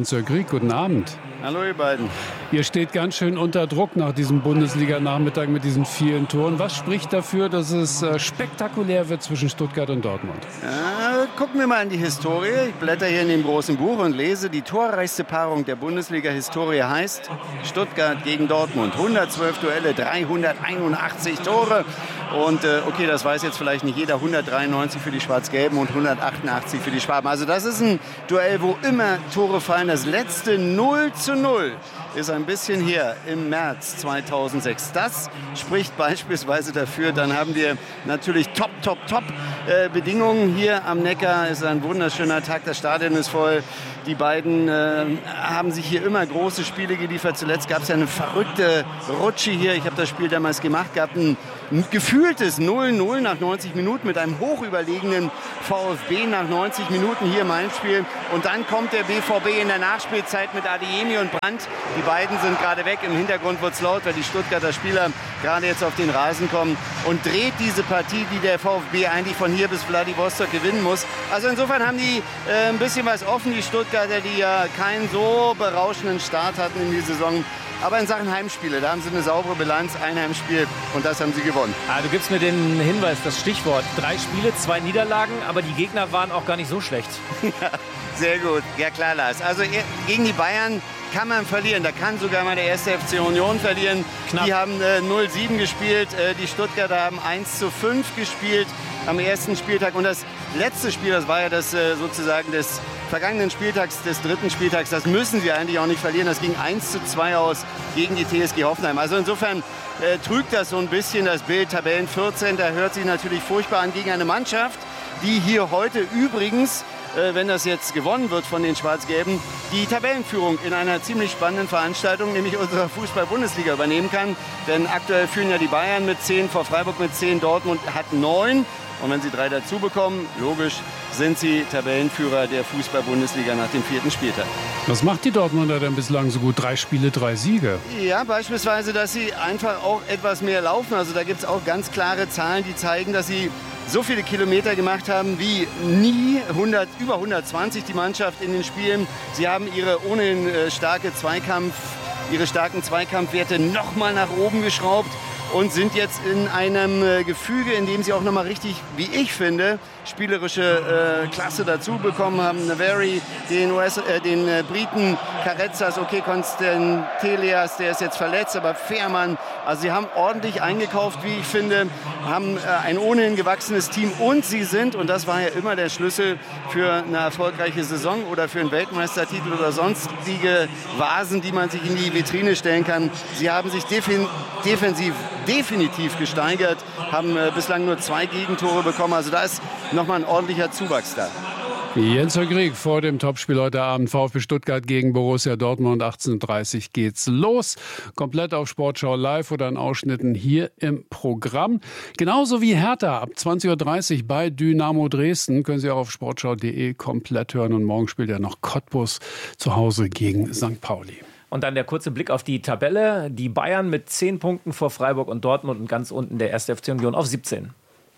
Nick, guten Abend. Hallo ihr beiden. Ihr steht ganz schön unter Druck nach diesem Bundesliga-Nachmittag mit diesen vielen Toren. Was spricht dafür, dass es äh, spektakulär wird zwischen Stuttgart und Dortmund? Ja, gucken wir mal in die Historie. Ich blätter hier in dem großen Buch und lese, die torreichste Paarung der Bundesliga-Historie heißt Stuttgart gegen Dortmund. hundertzwölf Duelle, dreihunderteinundachtzig Tore. Und äh, okay, das weiß jetzt vielleicht nicht jeder, hundertdreiundneunzig für die Schwarz-Gelben und hundertachtundachtzig für die Schwaben. Also das ist ein Duell, wo immer Tore fallen. Das letzte null zu null ist ein bisschen her im März zweitausendsechs. Das spricht beispielsweise dafür. Dann haben wir natürlich top, top, top äh, Bedingungen hier am Neckar. Es ist ein wunderschöner Tag, das Stadion ist voll. Die beiden äh, haben sich hier immer große Spiele geliefert. Zuletzt gab es ja eine verrückte Rutsche hier. Ich habe das Spiel damals gemacht, gab ein gefühltes null null nach neunzig Minuten mit einem hochüberlegenen VfB nach neunzig Minuten hier im Heimspiel. Und dann kommt der B V B in der Nachspielzeit mit Adeyemi und Brandt. Die beiden sind gerade weg. Im Hintergrund wird es laut, weil die Stuttgarter Spieler gerade jetzt auf den Rasen kommen und dreht diese Partie, die der VfB eigentlich von hier bis Wladiwostok gewinnen muss. Also insofern haben die äh, ein bisschen was offen, die Stuttgarter, die ja keinen so berauschenden Start hatten in die Saison. Aber in Sachen Heimspiele, da haben sie eine saubere Bilanz, ein Heimspiel und das haben sie gewonnen. Ah, du gibst mir den Hinweis, das Stichwort. Drei Spiele, zwei Niederlagen, aber die Gegner waren auch gar nicht so schlecht. Ja, sehr gut. Ja klar, Lars. Also gegen die Bayern kann man verlieren. Da kann sogar mal der erste F C Union verlieren. Knapp. Die haben äh, null sieben gespielt. Äh, die Stuttgarter haben eins zu fünf gespielt am ersten Spieltag. Und das letzte Spiel, das war ja das äh, sozusagen des vergangenen Spieltags, des dritten Spieltags, das müssen sie eigentlich auch nicht verlieren. Das ging eins zu zwei aus gegen die T S G Hoffenheim. Also insofern äh, trügt das so ein bisschen das Bild. Tabellen vierzehn, da hört sich natürlich furchtbar an gegen eine Mannschaft, die hier heute übrigens, äh, wenn das jetzt gewonnen wird von den Schwarz-Gelben, die Tabellenführung in einer ziemlich spannenden Veranstaltung, nämlich unserer Fußball-Bundesliga, übernehmen kann. Denn aktuell führen ja die Bayern mit zehn, vor Freiburg mit zehn, Dortmund hat neun. Und wenn sie drei dazu bekommen, logisch, sind sie Tabellenführer der Fußball-Bundesliga nach dem vierten Spieltag. Was macht die Dortmunder denn bislang so gut? Drei Spiele, drei Siege. Ja, beispielsweise, dass sie einfach auch etwas mehr laufen. Also da gibt es auch ganz klare Zahlen, die zeigen, dass sie so viele Kilometer gemacht haben wie nie, hundert, über hundertzwanzig die Mannschaft in den Spielen. Sie haben ihre ohnehin äh, starke Zweikampf, ihre starken Zweikampfwerte noch mal nach oben geschraubt und sind jetzt in einem äh, Gefüge, in dem sie auch noch mal richtig, wie ich finde, spielerische äh, Klasse dazu bekommen haben. Navary, den, U S, äh, den äh, Briten, Carrezzas, okay, Konstantelias, der ist jetzt verletzt, aber Fährmann. Also sie haben ordentlich eingekauft, wie ich finde, haben äh, ein ohnehin gewachsenes Team und sie sind, und das war ja immer der Schlüssel für eine erfolgreiche Saison oder für einen Weltmeistertitel oder sonstige Vasen, die man sich in die Vitrine stellen kann. Sie haben sich defin- defensiv definitiv gesteigert, haben äh, bislang nur zwei Gegentore bekommen. Also da ist nochmal ein ordentlicher Zuwachs da. Jens Krieg vor dem Topspiel heute Abend. VfB Stuttgart gegen Borussia Dortmund. achtzehn Uhr dreißig geht's los. Komplett auf Sportschau Live oder in Ausschnitten hier im Programm. Genauso wie Hertha ab zwanzig Uhr dreißig bei Dynamo Dresden. Können Sie auch auf sportschau punkt de komplett hören. Und morgen spielt ja noch Cottbus zu Hause gegen Sankt Pauli. Und dann der kurze Blick auf die Tabelle. Die Bayern mit zehn Punkten vor Freiburg und Dortmund und ganz unten der erste F C Union auf siebzehn.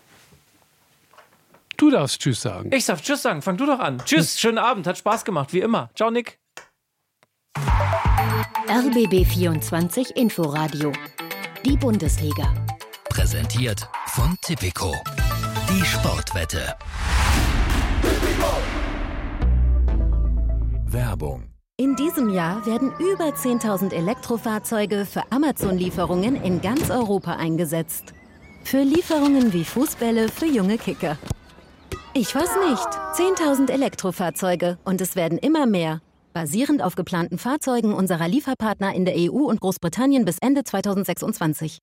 Du darfst Tschüss sagen. Ich darf Tschüss sagen. Fang du doch an. Tschüss, schönen Abend. Hat Spaß gemacht, wie immer. Ciao, Nick. R B B vierundzwanzig Inforadio. Die Bundesliga. Präsentiert von Tipico. Die Sportwette. Werbung. In diesem Jahr werden über zehntausend Elektrofahrzeuge für Amazon-Lieferungen in ganz Europa eingesetzt. Für Lieferungen wie Fußbälle für junge Kicker. Ich weiß nicht. zehntausend Elektrofahrzeuge und es werden immer mehr. Basierend auf geplanten Fahrzeugen unserer Lieferpartner in der E U und Großbritannien bis Ende zweitausendsechsundzwanzig.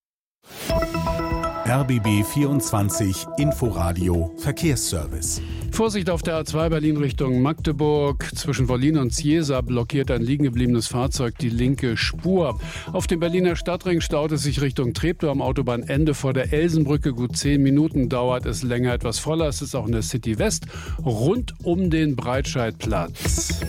R B B vierundzwanzig Inforadio Verkehrsservice. Vorsicht auf der A zwei Berlin Richtung Magdeburg. Zwischen Wollin und Ciesa blockiert ein liegen gebliebenes Fahrzeug die linke Spur. Auf dem Berliner Stadtring staut es sich Richtung Treptow am Autobahnende vor der Elsenbrücke. Gut zehn Minuten dauert es länger, etwas voller. Es ist auch in der City West rund um den Breitscheidplatz.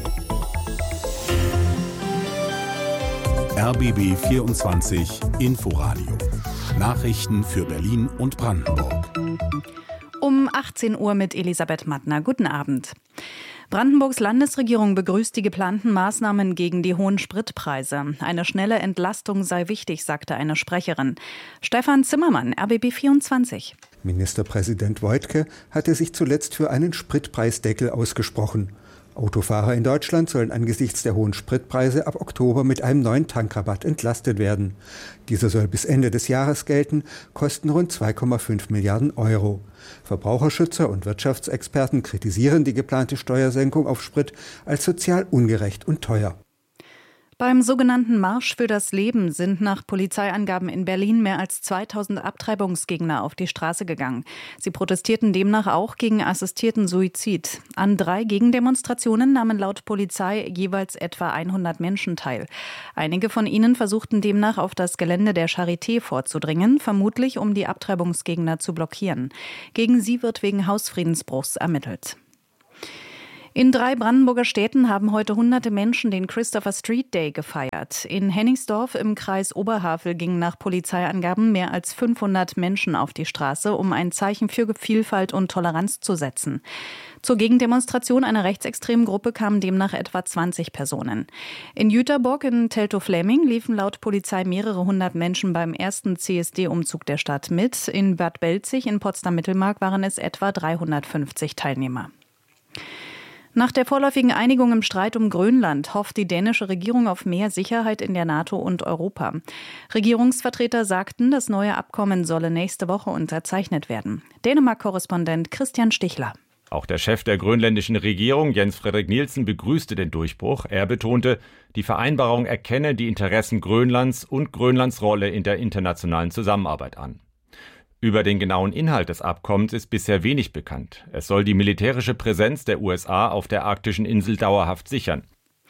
R B B vierundzwanzig Inforadio. Nachrichten für Berlin und Brandenburg. Um achtzehn Uhr mit Elisabeth Mattner. Guten Abend. Brandenburgs Landesregierung begrüßt die geplanten Maßnahmen gegen die hohen Spritpreise. Eine schnelle Entlastung sei wichtig, sagte eine Sprecherin. Stefan Zimmermann, R B B vierundzwanzig. Ministerpräsident Woidke hatte sich zuletzt für einen Spritpreisdeckel ausgesprochen. Autofahrer in Deutschland sollen angesichts der hohen Spritpreise ab Oktober mit einem neuen Tankrabatt entlastet werden. Dieser soll bis Ende des Jahres gelten, kosten rund zwei Komma fünf Milliarden Euro. Verbraucherschützer und Wirtschaftsexperten kritisieren die geplante Steuersenkung auf Sprit als sozial ungerecht und teuer. Beim sogenannten Marsch für das Leben sind nach Polizeiangaben in Berlin mehr als zweitausend Abtreibungsgegner auf die Straße gegangen. Sie protestierten demnach auch gegen assistierten Suizid. An drei Gegendemonstrationen nahmen laut Polizei jeweils etwa hundert Menschen teil. Einige von ihnen versuchten demnach auf das Gelände der Charité vorzudringen, vermutlich um die Abtreibungsgegner zu blockieren. Gegen sie wird wegen Hausfriedensbruchs ermittelt. In drei Brandenburger Städten haben heute hunderte Menschen den Christopher Street Day gefeiert. In Hennigsdorf im Kreis Oberhavel gingen nach Polizeiangaben mehr als fünfhundert Menschen auf die Straße, um ein Zeichen für Vielfalt und Toleranz zu setzen. Zur Gegendemonstration einer rechtsextremen Gruppe kamen demnach etwa zwanzig Personen. In Jüterbock in Teltow-Fläming liefen laut Polizei mehrere hundert Menschen beim ersten C S D-Umzug der Stadt mit. In Bad Belzig in Potsdam-Mittelmark waren es etwa dreihundertfünfzig Teilnehmer. Nach der vorläufigen Einigung im Streit um Grönland hofft die dänische Regierung auf mehr Sicherheit in der NATO und Europa. Regierungsvertreter sagten, das neue Abkommen solle nächste Woche unterzeichnet werden. Dänemark-Korrespondent Christian Stichler. Auch der Chef der grönländischen Regierung, Jens Frederik Nielsen, begrüßte den Durchbruch. Er betonte, die Vereinbarung erkenne die Interessen Grönlands und Grönlands Rolle in der internationalen Zusammenarbeit an. Über den genauen Inhalt des Abkommens ist bisher wenig bekannt. Es soll die militärische Präsenz der U S A auf der arktischen Insel dauerhaft sichern.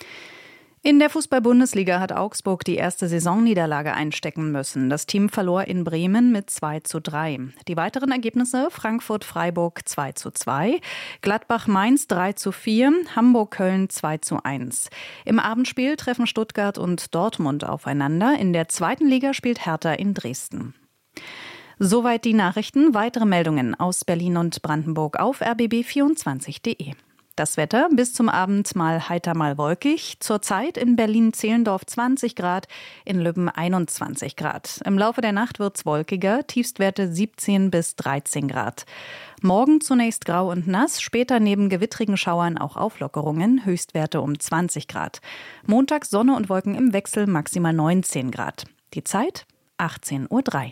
In der Fußball-Bundesliga hat Augsburg die erste Saisonniederlage einstecken müssen. Das Team verlor in Bremen mit zwei zu drei. Die weiteren Ergebnisse: Frankfurt-Freiburg zwei zu zwei, Gladbach-Mainz drei zu vier, Hamburg-Köln zwei zu eins. Im Abendspiel treffen Stuttgart und Dortmund aufeinander. In der zweiten Liga spielt Hertha in Dresden. Soweit die Nachrichten. Weitere Meldungen aus Berlin und Brandenburg auf r b b vierundzwanzig punkt de. Das Wetter: bis zum Abend mal heiter, mal wolkig. Zurzeit in Berlin-Zehlendorf zwanzig Grad, in Lübben einundzwanzig Grad. Im Laufe der Nacht wird's wolkiger, Tiefstwerte siebzehn bis dreizehn Grad. Morgen zunächst grau und nass, später neben gewittrigen Schauern auch Auflockerungen, Höchstwerte um zwanzig Grad. Montag Sonne und Wolken im Wechsel, maximal neunzehn Grad. Die Zeit achtzehn Uhr drei.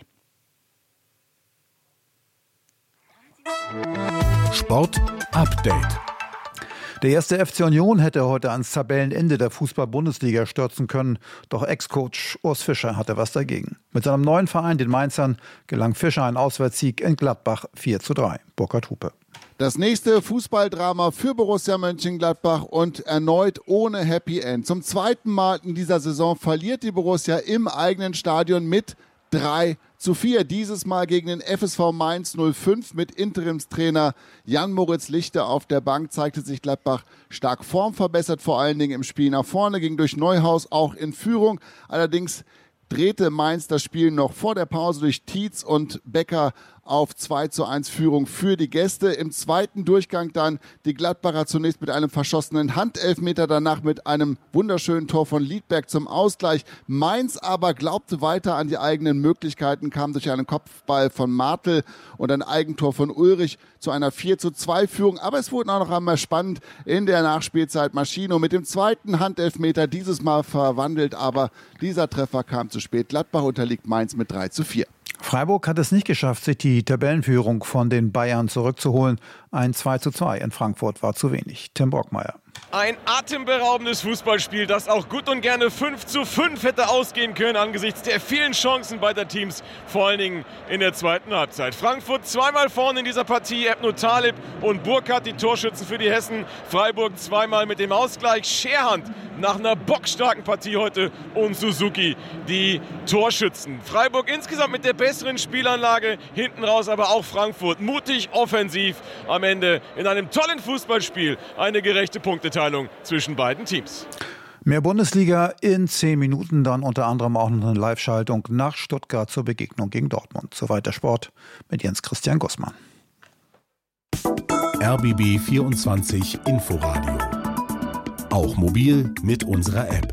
Sport Update. Der erste F C Union hätte heute ans Tabellenende der Fußball-Bundesliga stürzen können, doch Ex-Coach Urs Fischer hatte was dagegen. Mit seinem neuen Verein, den Mainzern, gelang Fischer ein Auswärtssieg in Gladbach vier zu drei. Burkhard Hupe. Das nächste Fußballdrama für Borussia Mönchengladbach und erneut ohne Happy End. Zum zweiten Mal in dieser Saison verliert die Borussia im eigenen Stadion mit drei zu vier. Dieses Mal gegen den F S V Mainz null fünf mit Interimstrainer Jan-Moritz Lichte auf der Bank zeigte sich Gladbach stark formverbessert, vor allen Dingen im Spiel nach vorne, ging durch Neuhaus auch in Führung. Allerdings drehte Mainz das Spiel noch vor der Pause durch Tietz und Becker auf zwei zu eins Führung für die Gäste. Im zweiten Durchgang dann die Gladbacher zunächst mit einem verschossenen Handelfmeter, danach mit einem wunderschönen Tor von Liedberg zum Ausgleich. Mainz aber glaubte weiter an die eigenen Möglichkeiten, kam durch einen Kopfball von Martel und ein Eigentor von Ulrich zu einer vier zu zwei Führung. Aber es wurde auch noch einmal spannend in der Nachspielzeit. Maschino mit dem zweiten Handelfmeter, dieses Mal verwandelt, aber dieser Treffer kam zu spät. Gladbach unterliegt Mainz mit drei zu vier. Freiburg hat es nicht geschafft, sich die Tabellenführung von den Bayern zurückzuholen. Ein zwei zu zwei in Frankfurt war zu wenig. Tim Brockmeier. Ein atemberaubendes Fußballspiel, das auch gut und gerne fünf zu fünf hätte ausgehen können angesichts der vielen Chancen beider Teams, vor allen Dingen in der zweiten Halbzeit. Frankfurt zweimal vorne in dieser Partie, Ebno Talib und Burkhardt, die Torschützen für die Hessen. Freiburg zweimal mit dem Ausgleich. Scherhand nach einer bockstarken Partie heute und Suzuki die Torschützen. Freiburg insgesamt mit der besseren Spielanlage, hinten raus aber auch Frankfurt mutig, offensiv, am Ende in einem tollen Fußballspiel eine gerechte Punkteteilung zwischen beiden Teams. Mehr Bundesliga in zehn Minuten, dann unter anderem auch noch eine Live-Schaltung nach Stuttgart zur Begegnung gegen Dortmund. Soweit der Sport mit Jens Christian Gussmann. R B B vierundzwanzig Inforadio auch mobil mit unserer App.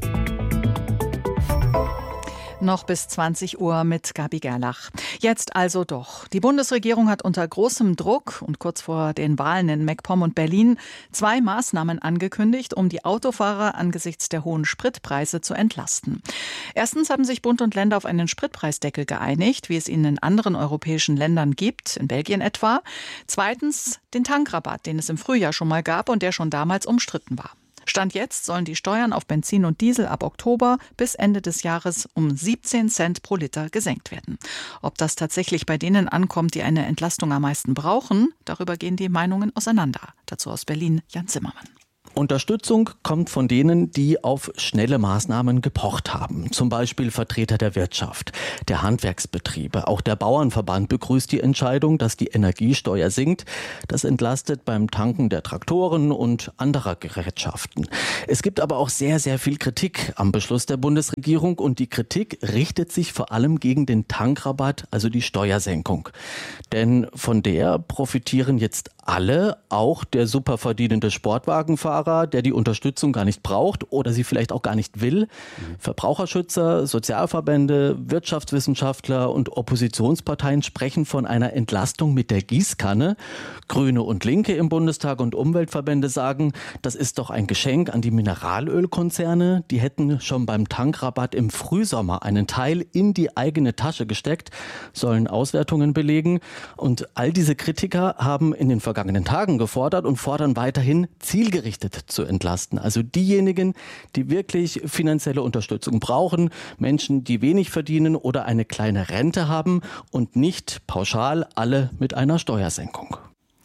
Noch bis zwanzig Uhr mit Gabi Gerlach. Jetzt also doch. Die Bundesregierung hat unter großem Druck und kurz vor den Wahlen in MacPom und Berlin zwei Maßnahmen angekündigt, um die Autofahrer angesichts der hohen Spritpreise zu entlasten. Erstens haben sich Bund und Länder auf einen Spritpreisdeckel geeinigt, wie es ihn in anderen europäischen Ländern gibt, in Belgien etwa. Zweitens den Tankrabatt, den es im Frühjahr schon mal gab und der schon damals umstritten war. Stand jetzt sollen die Steuern auf Benzin und Diesel ab Oktober bis Ende des Jahres um siebzehn Cent pro Liter gesenkt werden. Ob das tatsächlich bei denen ankommt, die eine Entlastung am meisten brauchen, darüber gehen die Meinungen auseinander. Dazu aus Berlin Jan Zimmermann. Unterstützung kommt von denen, die auf schnelle Maßnahmen gepocht haben. Zum Beispiel Vertreter der Wirtschaft, der Handwerksbetriebe. Auch der Bauernverband begrüßt die Entscheidung, dass die Energiesteuer sinkt. Das entlastet beim Tanken der Traktoren und anderer Gerätschaften. Es gibt aber auch sehr, sehr viel Kritik am Beschluss der Bundesregierung. Und die Kritik richtet sich vor allem gegen den Tankrabatt, also die Steuersenkung. Denn von der profitieren jetzt alle, auch der superverdienende Sportwagenfahrer, der die Unterstützung gar nicht braucht oder sie vielleicht auch gar nicht will. Mhm. Verbraucherschützer, Sozialverbände, Wirtschaftswissenschaftler und Oppositionsparteien sprechen von einer Entlastung mit der Gießkanne. Grüne und Linke im Bundestag und Umweltverbände sagen, das ist doch ein Geschenk an die Mineralölkonzerne. Die hätten schon beim Tankrabatt im Frühsommer einen Teil in die eigene Tasche gesteckt, sollen Auswertungen belegen. Und all diese Kritiker haben in den vergangenen Tagen gefordert und fordern weiterhin, zielgerichtet zu entlasten. Also diejenigen, die wirklich finanzielle Unterstützung brauchen, Menschen, die wenig verdienen oder eine kleine Rente haben und nicht pauschal alle mit einer Steuersenkung.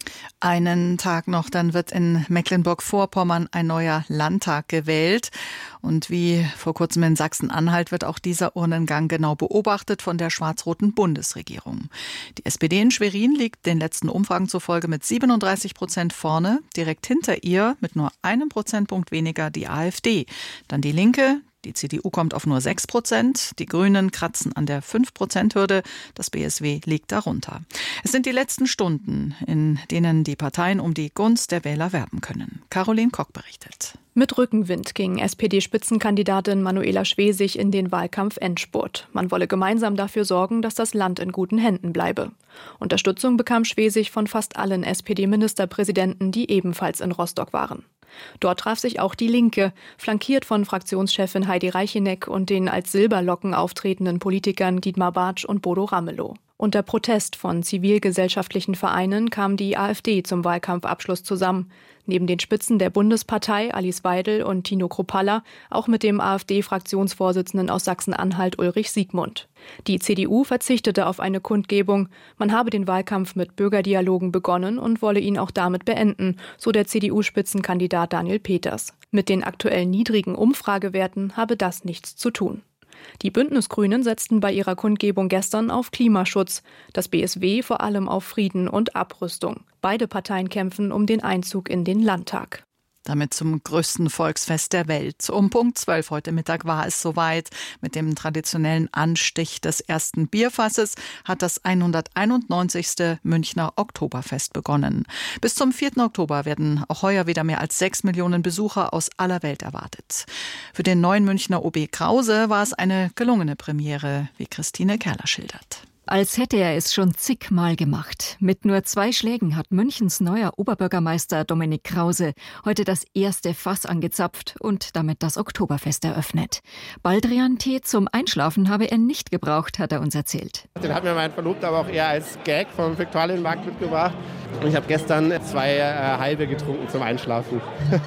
Einen Tag noch, dann wird in Mecklenburg-Vorpommern ein neuer Landtag gewählt. Und wie vor kurzem in Sachsen-Anhalt wird auch dieser Urnengang genau beobachtet von der schwarz-roten Bundesregierung. Die S P D in Schwerin liegt den letzten Umfragen zufolge mit siebenunddreißig Prozent vorne. Direkt hinter ihr mit nur einem Prozentpunkt weniger die AfD. Dann die Linke. Die C D U kommt auf nur sechs Prozent, die Grünen kratzen an der fünf Prozent Hürde, das B S W liegt darunter. Es sind die letzten Stunden, in denen die Parteien um die Gunst der Wähler werben können. Caroline Kock berichtet. Mit Rückenwind ging S P D-Spitzenkandidatin Manuela Schwesig in den Wahlkampf-Endspurt. Man wolle gemeinsam dafür sorgen, dass das Land in guten Händen bleibe. Unterstützung bekam Schwesig von fast allen S P D-Ministerpräsidenten, die ebenfalls in Rostock waren. Dort traf sich auch die Linke, flankiert von Fraktionschefin Heidi Reicheneck und den als Silberlocken auftretenden Politikern Dietmar Bartsch und Bodo Ramelow. Unter Protest von zivilgesellschaftlichen Vereinen kam die AfD zum Wahlkampfabschluss zusammen. Neben den Spitzen der Bundespartei Alice Weidel und Tino Kruppalla auch mit dem AfD-Fraktionsvorsitzenden aus Sachsen-Anhalt Ulrich Siegmund. Die C D U verzichtete auf eine Kundgebung. Man habe den Wahlkampf mit Bürgerdialogen begonnen und wolle ihn auch damit beenden, so der C D U-Spitzenkandidat Daniel Peters. Mit den aktuell niedrigen Umfragewerten habe das nichts zu tun. Die Bündnisgrünen setzten bei ihrer Kundgebung gestern auf Klimaschutz, das B S W vor allem auf Frieden und Abrüstung. Beide Parteien kämpfen um den Einzug in den Landtag. Damit zum größten Volksfest der Welt. Um Punkt zwölf heute Mittag war es soweit. Mit dem traditionellen Anstich des ersten Bierfasses hat das hunderteinundneunzigste Münchner Oktoberfest begonnen. Bis zum vierten Oktober werden auch heuer wieder mehr als sechs Millionen Besucher aus aller Welt erwartet. Für den neuen Münchner O B Krause war es eine gelungene Premiere, wie Christine Kerler schildert. Als hätte er es schon zigmal gemacht. Mit nur zwei Schlägen hat Münchens neuer Oberbürgermeister Dominik Krause heute das erste Fass angezapft und damit das Oktoberfest eröffnet. Baldrian-Tee zum Einschlafen habe er nicht gebraucht, hat er uns erzählt. Den hat mir mein Verlobter aber auch eher als Gag vom Viktualienmarkt mitgebracht. Und ich habe gestern zwei äh, halbe getrunken zum Einschlafen.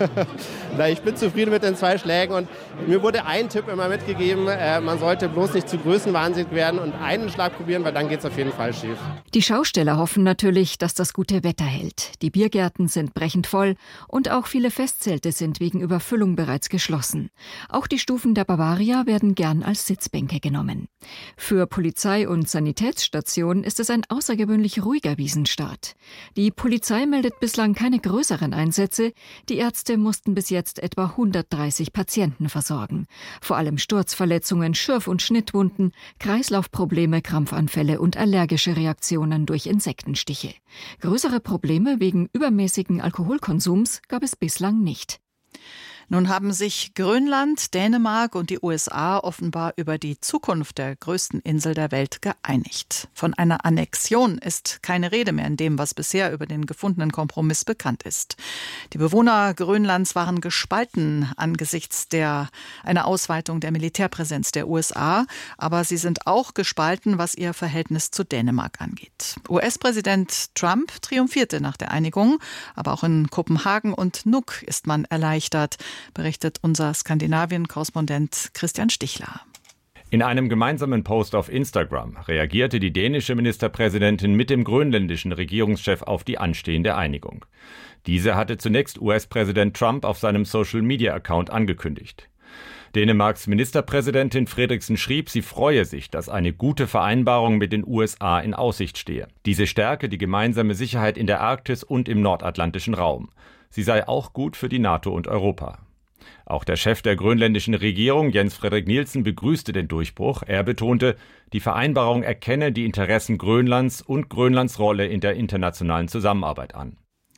Ich bin zufrieden mit den zwei Schlägen und mir wurde ein Tipp immer mitgegeben, äh, man sollte bloß nicht zu größenwahnsinnig werden und einen Schlag probieren, weil dann geht es auf jeden Fall schief. Die Schausteller hoffen natürlich, dass das gute Wetter hält. Die Biergärten sind brechend voll und auch viele Festzelte sind wegen Überfüllung bereits geschlossen. Auch die Stufen der Bavaria werden gern als Sitzbänke genommen. Für Polizei und Sanitätsstation ist es ein außergewöhnlich ruhiger Wiesenstart. Die Polizei meldet bislang keine größeren Einsätze. Die Ärzte mussten bis jetzt etwa hundertdreißig Patienten versorgen. Vor allem Sturzverletzungen, Schürf- und Schnittwunden, Kreislaufprobleme, Krampfanfälle und allergische Reaktionen durch Insektenstiche. Größere Probleme wegen übermäßigen Alkoholkonsums gab es bislang nicht. Nun haben sich Grönland, Dänemark und die U S A offenbar über die Zukunft der größten Insel der Welt geeinigt. Von einer Annexion ist keine Rede mehr in dem, was bisher über den gefundenen Kompromiss bekannt ist. Die Bewohner Grönlands waren gespalten angesichts der einer Ausweitung der Militärpräsenz der U S A, aber sie sind auch gespalten, was ihr Verhältnis zu Dänemark angeht. U S-Präsident Trump triumphierte nach der Einigung, aber auch in Kopenhagen und Nuuk ist man erleichtert, berichtet unser Skandinavien-Korrespondent Christian Stichler. In einem gemeinsamen Post auf Instagram reagierte die dänische Ministerpräsidentin mit dem grönländischen Regierungschef auf die anstehende Einigung. Diese hatte zunächst U S-Präsident Trump auf seinem Social-Media-Account angekündigt. Dänemarks Ministerpräsidentin Frederiksen schrieb, sie freue sich, dass eine gute Vereinbarung mit den U S A in Aussicht stehe. Diese stärke die gemeinsame Sicherheit in der Arktis und im nordatlantischen Raum. Sie sei auch gut für die NATO und Europa. Auch der Chef der grönländischen Regierung, Jens Frederik Nielsen, begrüßte den Durchbruch. Er betonte, die Vereinbarung erkenne die Interessen Grönlands und Grönlands Rolle in der internationalen Zusammenarbeit an.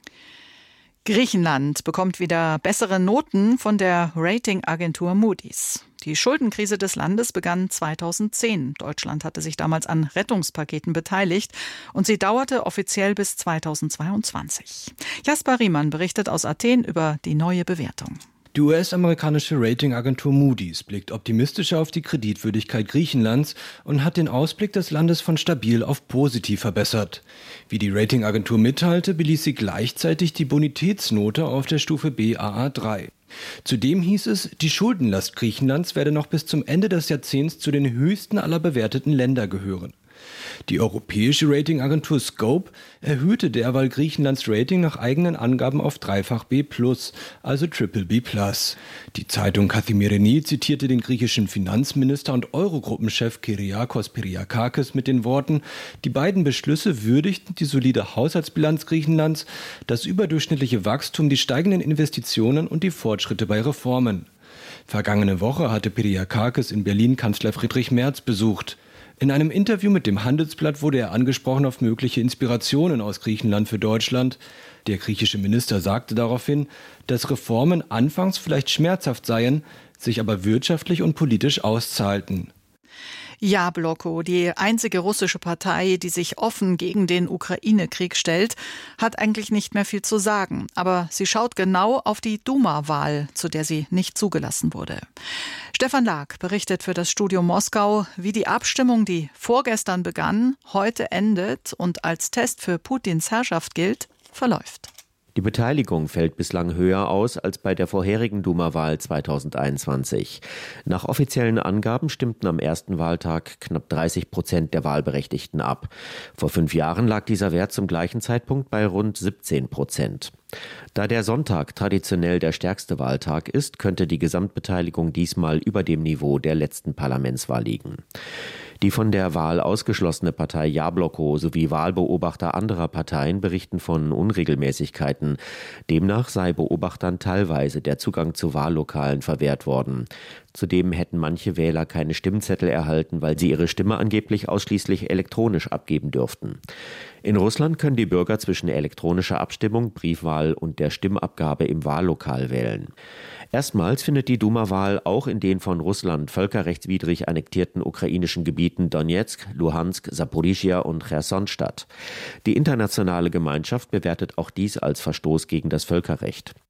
Griechenland bekommt wieder bessere Noten von der Ratingagentur Moody's. Die Schuldenkrise des Landes begann zweitausendzehn. Deutschland hatte sich damals an Rettungspaketen beteiligt und sie dauerte offiziell bis zweitausendzweiundzwanzig. Jasper Riemann berichtet aus Athen über die neue Bewertung. Die U S-amerikanische Ratingagentur Moody's blickt optimistischer auf die Kreditwürdigkeit Griechenlands und hat den Ausblick des Landes von stabil auf positiv verbessert. Wie die Ratingagentur mitteilte, beließ sie gleichzeitig die Bonitätsnote auf der Stufe B A A drei. Zudem hieß es, die Schuldenlast Griechenlands werde noch bis zum Ende des Jahrzehnts zu den höchsten aller bewerteten Länder gehören. Die europäische Ratingagentur Scope erhöhte derweil Griechenlands Rating nach eigenen Angaben auf dreifach B plus, also Triple B plus. Die Zeitung Kathimerini zitierte den griechischen Finanzminister und Eurogruppenchef Kyriakos Piriakakis mit den Worten, die beiden Beschlüsse würdigten die solide Haushaltsbilanz Griechenlands, das überdurchschnittliche Wachstum, die steigenden Investitionen und die Fortschritte bei Reformen. Vergangene Woche hatte Piriakakis in Berlin Kanzler Friedrich Merz besucht. In einem Interview mit dem Handelsblatt wurde er angesprochen auf mögliche Inspirationen aus Griechenland für Deutschland. Der griechische Minister sagte daraufhin, dass Reformen anfangs vielleicht schmerzhaft seien, sich aber wirtschaftlich und politisch auszahlten. Jabloko, die einzige russische Partei, die sich offen gegen den Ukraine-Krieg stellt, hat eigentlich nicht mehr viel zu sagen. Aber sie schaut genau auf die Duma-Wahl, zu der sie nicht zugelassen wurde. Stefan Lag berichtet für das Studio Moskau, wie die Abstimmung, die vorgestern begann, heute endet und als Test für Putins Herrschaft gilt, verläuft. Die Beteiligung fällt bislang höher aus als bei der vorherigen Duma-Wahl zweitausendeinundzwanzig. Nach offiziellen Angaben stimmten am ersten Wahltag knapp dreißig Prozent der Wahlberechtigten ab. Vor fünf Jahren lag dieser Wert zum gleichen Zeitpunkt bei rund siebzehn Prozent. Da der Sonntag traditionell der stärkste Wahltag ist, könnte die Gesamtbeteiligung diesmal über dem Niveau der letzten Parlamentswahl liegen. Die von der Wahl ausgeschlossene Partei Jabloko sowie Wahlbeobachter anderer Parteien berichten von Unregelmäßigkeiten. Demnach sei Beobachtern teilweise der Zugang zu Wahllokalen verwehrt worden. Zudem hätten manche Wähler keine Stimmzettel erhalten, weil sie ihre Stimme angeblich ausschließlich elektronisch abgeben dürften. In Russland können die Bürger zwischen elektronischer Abstimmung, Briefwahl und der Stimmabgabe im Wahllokal wählen. Erstmals findet die Duma-Wahl auch in den von Russland völkerrechtswidrig annektierten ukrainischen Gebieten Donezk, Luhansk, Saporischschja und Cherson statt. Die internationale Gemeinschaft bewertet auch dies als Verstoß gegen das Völkerrecht.